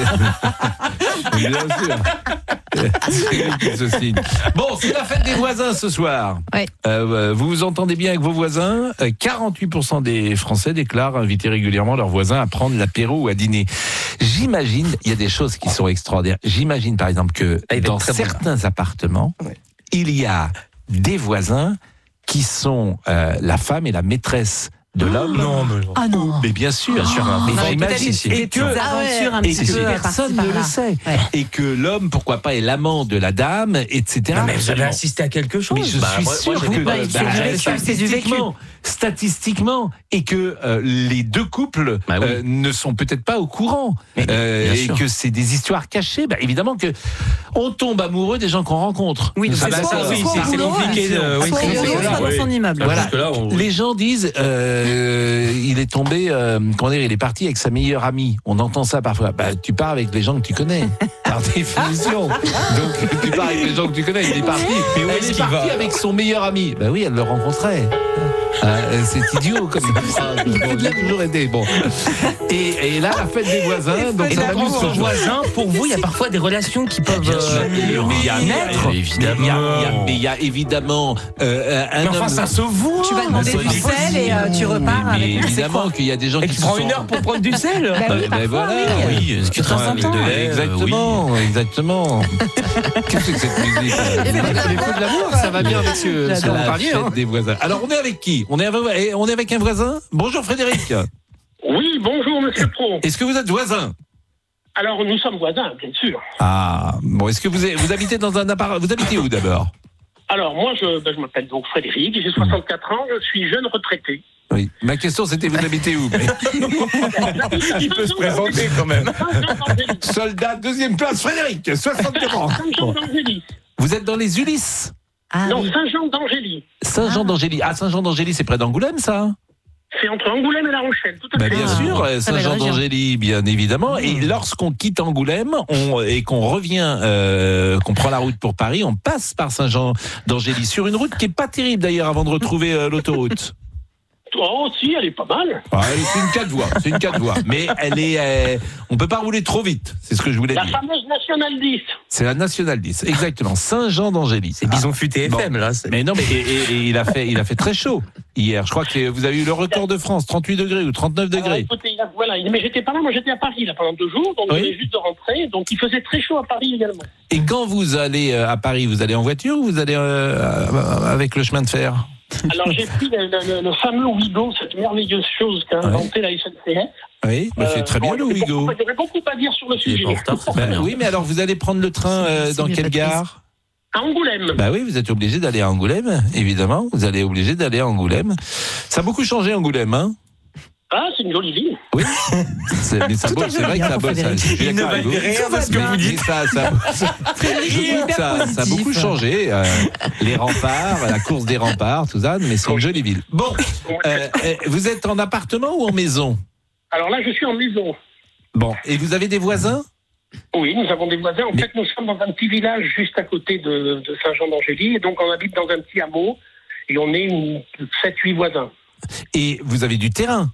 Bien sûr. C'est lui qui se signe. Bon, c'est la fête des voisins ce soir. Ouais. Euh, vous vous entendez bien avec vos voisins. quarante-huit pour cent des Français déclarent inviter régulièrement leurs voisins à prendre l'apéro ou à dîner. J'imagine, il y a des choses qui sont extraordinaires. J'imagine par exemple que dans certains bon. appartements, ouais. il y a des voisins qui sont euh, la femme et la maîtresse de l'homme. Non, mais non. Ah non. Mais bien sûr. Bien sûr. Mais non, j'imagine si, et que, ah ouais, un et petit que peu personne ne le sait. Ouais. Et que l'homme, pourquoi pas, est l'amant de la dame, et cetera. Non, mais vous avez assisté à quelque chose. Mais je bah, suis moi, sûr moi, que pas, bah, bah, c'est du vécu. Statistiquement, et que euh, les deux couples bah oui. euh, ne sont peut-être pas au courant, mais, euh, et sûr. que c'est des histoires cachées. Bah, évidemment que on tombe amoureux des gens qu'on rencontre. Oui, ça, c'est, ça, soit, oui, soit c'est, c'est compliqué. De, oui, soit c'est, c'est, soit dans son immeuble. Voilà. Là, on... Les gens disent, euh, il est tombé, euh, comment dire, il est parti avec sa meilleure amie. On entend ça parfois. Bah, tu pars avec les gens que tu connais, par définition. Donc tu pars avec les gens que tu connais. Il est parti. Mais où elle est, est partie avec son meilleur ami. Bah oui, elle le rencontrait. Euh, c'est idiot comme ça. Bon, j'ai toujours aidé. Bon. Et, et là, la fête des voisins. Donc et ça d'abord, ce voisins, pour vous, il y a parfois des relations qui peuvent euh, il y a naître. Évidemment. Mais il y a évidemment euh, un mais enfin, homme... ça se voit. Tu vas demander du sel et euh, tu repars mais, avec. Mais évidemment qu'il y a des gens et qui tu prends sont... une heure pour prendre du sel. Bah oui, bah, voilà. Oui, est-ce que tu as de lait, exactement, oui. exactement. Qu'est-ce que c'est que cette musique? Les feux de l'amour, ça va bien avec ce, ce dont vous parliez. Hein. Des voisins. Alors, on est avec qui? On est avec, on est avec un voisin? Bonjour Frédéric. Oui, bonjour Monsieur Pro. Est-ce que vous êtes voisin? Alors, nous sommes voisins, bien sûr. Ah, bon, est-ce que vous, avez, vous habitez dans un appareil? Vous habitez où d'abord? Alors, moi, je, ben, je m'appelle donc Frédéric, j'ai soixante-quatre ans, je suis jeune retraité. Oui, ma question c'était vous habitez où? Mais... Il peut se présenter quand même. Soldat, deuxième place, Frédéric, soixante-quatre ans. Saint-Jean-d'Angély. Vous êtes dans les Ulysses? Ah, non, oui. Saint-Jean-d'Angély. Saint-Jean-d'Angély. Ah, Saint-Jean-d'Angély, c'est près d'Angoulême, ça? C'est entre Angoulême et La Rochelle, tout à bah fait. Bien sûr, ah, Saint-Jean-d'Angély, bien évidemment. Mmh. Et lorsqu'on quitte Angoulême on, et qu'on revient, euh, qu'on prend la route pour Paris, on passe par Saint-Jean-d'Angély sur une route qui est pas terrible d'ailleurs avant de retrouver euh, l'autoroute. Oh, si, elle est pas mal. Ah, c'est une quatre voies, c'est une quatre voies. Mais elle est, euh, on peut pas rouler trop vite. C'est ce que je voulais La dire. La fameuse Nationale dix. C'est la Nationale dix, exactement. Saint-Jean-d'Angély. C'est Bison Futé bon. F M, là. Mais non, mais et, et, et il a fait, il a fait très chaud hier. Je crois que vous avez eu le record de France, trente-huit degrés ou trente-neuf degrés. Alors, écoutez, il a, voilà, mais j'étais pas là, moi j'étais à Paris là pendant deux jours, donc oui. je venais juste de rentrer, donc il faisait très chaud à Paris également. Et quand vous allez à Paris, vous allez en voiture ou vous allez euh, avec le chemin de fer? Alors j'ai pris le, le, le fameux Ouigo, cette merveilleuse chose qu'a inventé ouais. la S N C F. Oui, bah c'est très euh, bien bon, le Ouigo. Il y aurait beaucoup à dire sur le sujet. Bah, oui, mais alors vous allez prendre le train euh, dans quelle gare? À Angoulême. Bah oui, vous êtes obligé d'aller à Angoulême, évidemment. Vous allez obligé d'aller à Angoulême. Ça a beaucoup changé Angoulême, hein? Ah, c'est une jolie ville. Oui, c'est, mais ça bosse, c'est vrai que ça bosse. Il ne valait rien parce que vous dites. Ça, ça, ça, ça, ça a beaucoup changé. Euh, les remparts, la course des remparts, tout ça, mais c'est une jolie ville. Bon, euh, vous êtes en appartement ou en maison? Alors là, je suis en maison. Bon, et vous avez des voisins? Oui, nous avons des voisins. En mais... fait, nous sommes dans un petit village juste à côté de, de Saint-Jean-d'Angély, et donc on habite dans un petit hameau, et on est une sept huit voisins. Et vous avez du terrain?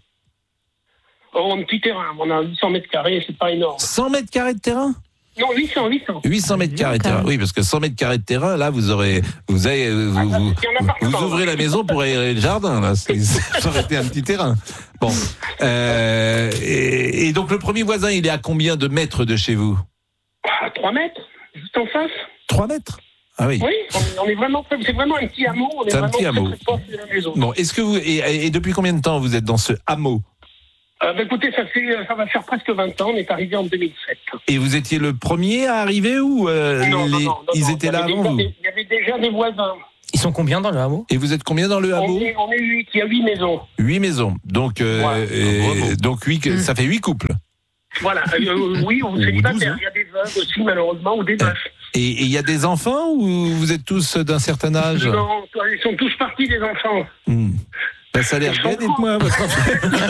Oh, un petit terrain, on a huit cents mètres carrés, c'est pas énorme. cent mètres carrés de terrain? Non, huit cents, huit cents. huit cents mètres carrés de terrain, oui, parce que cent mètres carrés de terrain, là, vous aurez, vous avez, vous, ah, vous, vous, vous ouvrez la maison pour aérer le jardin, là, c'est, ça aurait été un petit terrain. Bon, euh, et, et donc le premier voisin, il est à combien de mètres de chez vous? À trois mètres, juste en face. trois mètres? Ah oui. Oui, on est, on est vraiment, c'est vraiment un petit hameau, on est, c'est un vraiment petit hameau. Très, très proche de la maison. Bon, est-ce que vous, et, et depuis combien de temps vous êtes dans ce hameau? Euh, bah, écoutez, ça, fait, ça va faire presque vingt ans, on est arrivé en deux mille sept. Et vous étiez le premier à arriver ou euh, non, les, non, non, non, ils non, étaient là avant vous? Il y avait déjà des voisins. Ils sont combien dans le hameau? Et vous êtes combien dans le hameau? On est, on est huit, il y a huit maisons. Huit maisons, donc, euh, ouais, et, donc huit, mmh. ça fait huit couples. Voilà, euh, oui, on célibataire, il y a des veuves aussi malheureusement, ou des veufs. Et il y a des enfants ou vous êtes tous d'un certain âge? Non, ils sont tous partis des enfants. Mmh. Ben, ça a l'air bien, dites-moi votre enfant.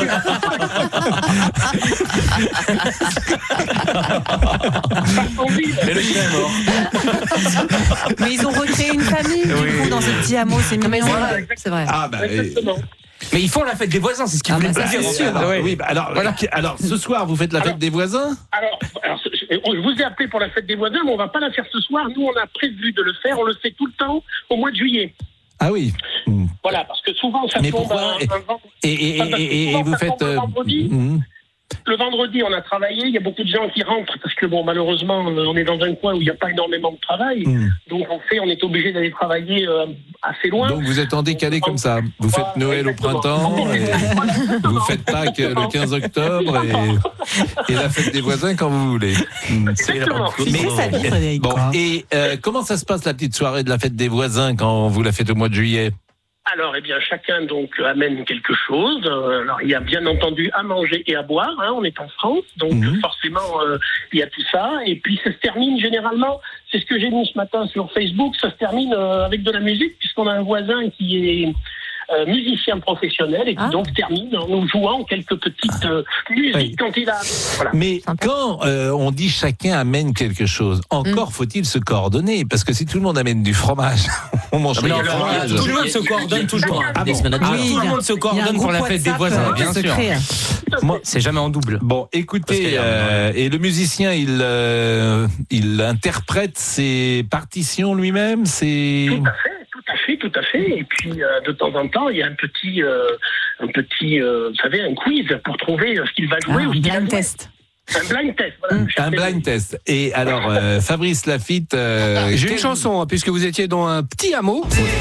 Mais le chien est mort. Mais ils ont recréé une famille du oui. coup dans ce petit hameau, c'est mignon. Voilà, c'est vrai. Ah bah, exactement. Mais ils font la fête des voisins, c'est ce qu'ils ah voulaient bah, dire. C'est sûr. Alors, oui, bah, alors, voilà. alors, ce soir, vous faites la alors, fête des voisins? alors, alors, je vous ai appelé pour la fête des voisins, mais on ne va pas la faire ce soir. Nous, on a prévu de le faire. On le fait tout le temps au mois de juillet. Ah oui. Mmh. Voilà, parce que souvent, ça mais tombe pourquoi un, un vendredi. Et, et, et, et, et vous faites... Euh, vendredi. Mmh. Le vendredi, on a travaillé. Il y a beaucoup de gens qui rentrent parce que, bon, malheureusement, on est dans un coin où il n'y a pas énormément de travail. Mmh. Donc, on fait, on est obligé d'aller travailler euh, assez loin. Donc, vous êtes en décalé comme ça. Vous faites Noël exactement. Au printemps, et vous faites Pâques le quinze octobre et, et la fête des voisins quand vous voulez. C'est la Mais ça dit, Frédéric. Bon, et euh, comment ça se passe la petite soirée de la fête des voisins quand vous la faites au mois de juillet? Alors, eh bien, chacun donc amène quelque chose. Alors, il y a bien entendu à manger et à boire. Hein, on est en France, donc mmh. forcément, euh, il y a tout ça. Et puis, ça se termine généralement. C'est ce que j'ai mis ce matin sur Facebook. Ça se termine euh, avec de la musique, puisqu'on a un voisin qui est euh, musicien professionnel et qui ah. donc termine en nous jouant quelques petites euh, musiques oui. quand il a. Voilà. Mais quand euh, on dit chacun amène quelque chose, encore mmh. faut-il se coordonner, parce que si tout le monde amène du fromage, on mange pas du fromage. Tout le monde se coordonne toujours. Ah bon. Ah oui, tout le monde se coordonne pour la fête des voisins, bien sûr. Moi, c'est jamais en double. Bon, écoutez, euh, et le musicien, il euh, il interprète ses partitions lui-même, c'est. Tout à fait. Tout à fait, tout à fait. Et puis, euh, de temps en temps, il y a un petit, euh, un petit, euh, vous savez, un quiz pour trouver euh, ce qu'il va jouer. Ah, ou un blind test. Un blind test, voilà. Mmh, un blind test. Et alors, euh, Fabrice Lafitte... Euh, J'ai une chanson, hein, puisque vous étiez dans un petit hameau.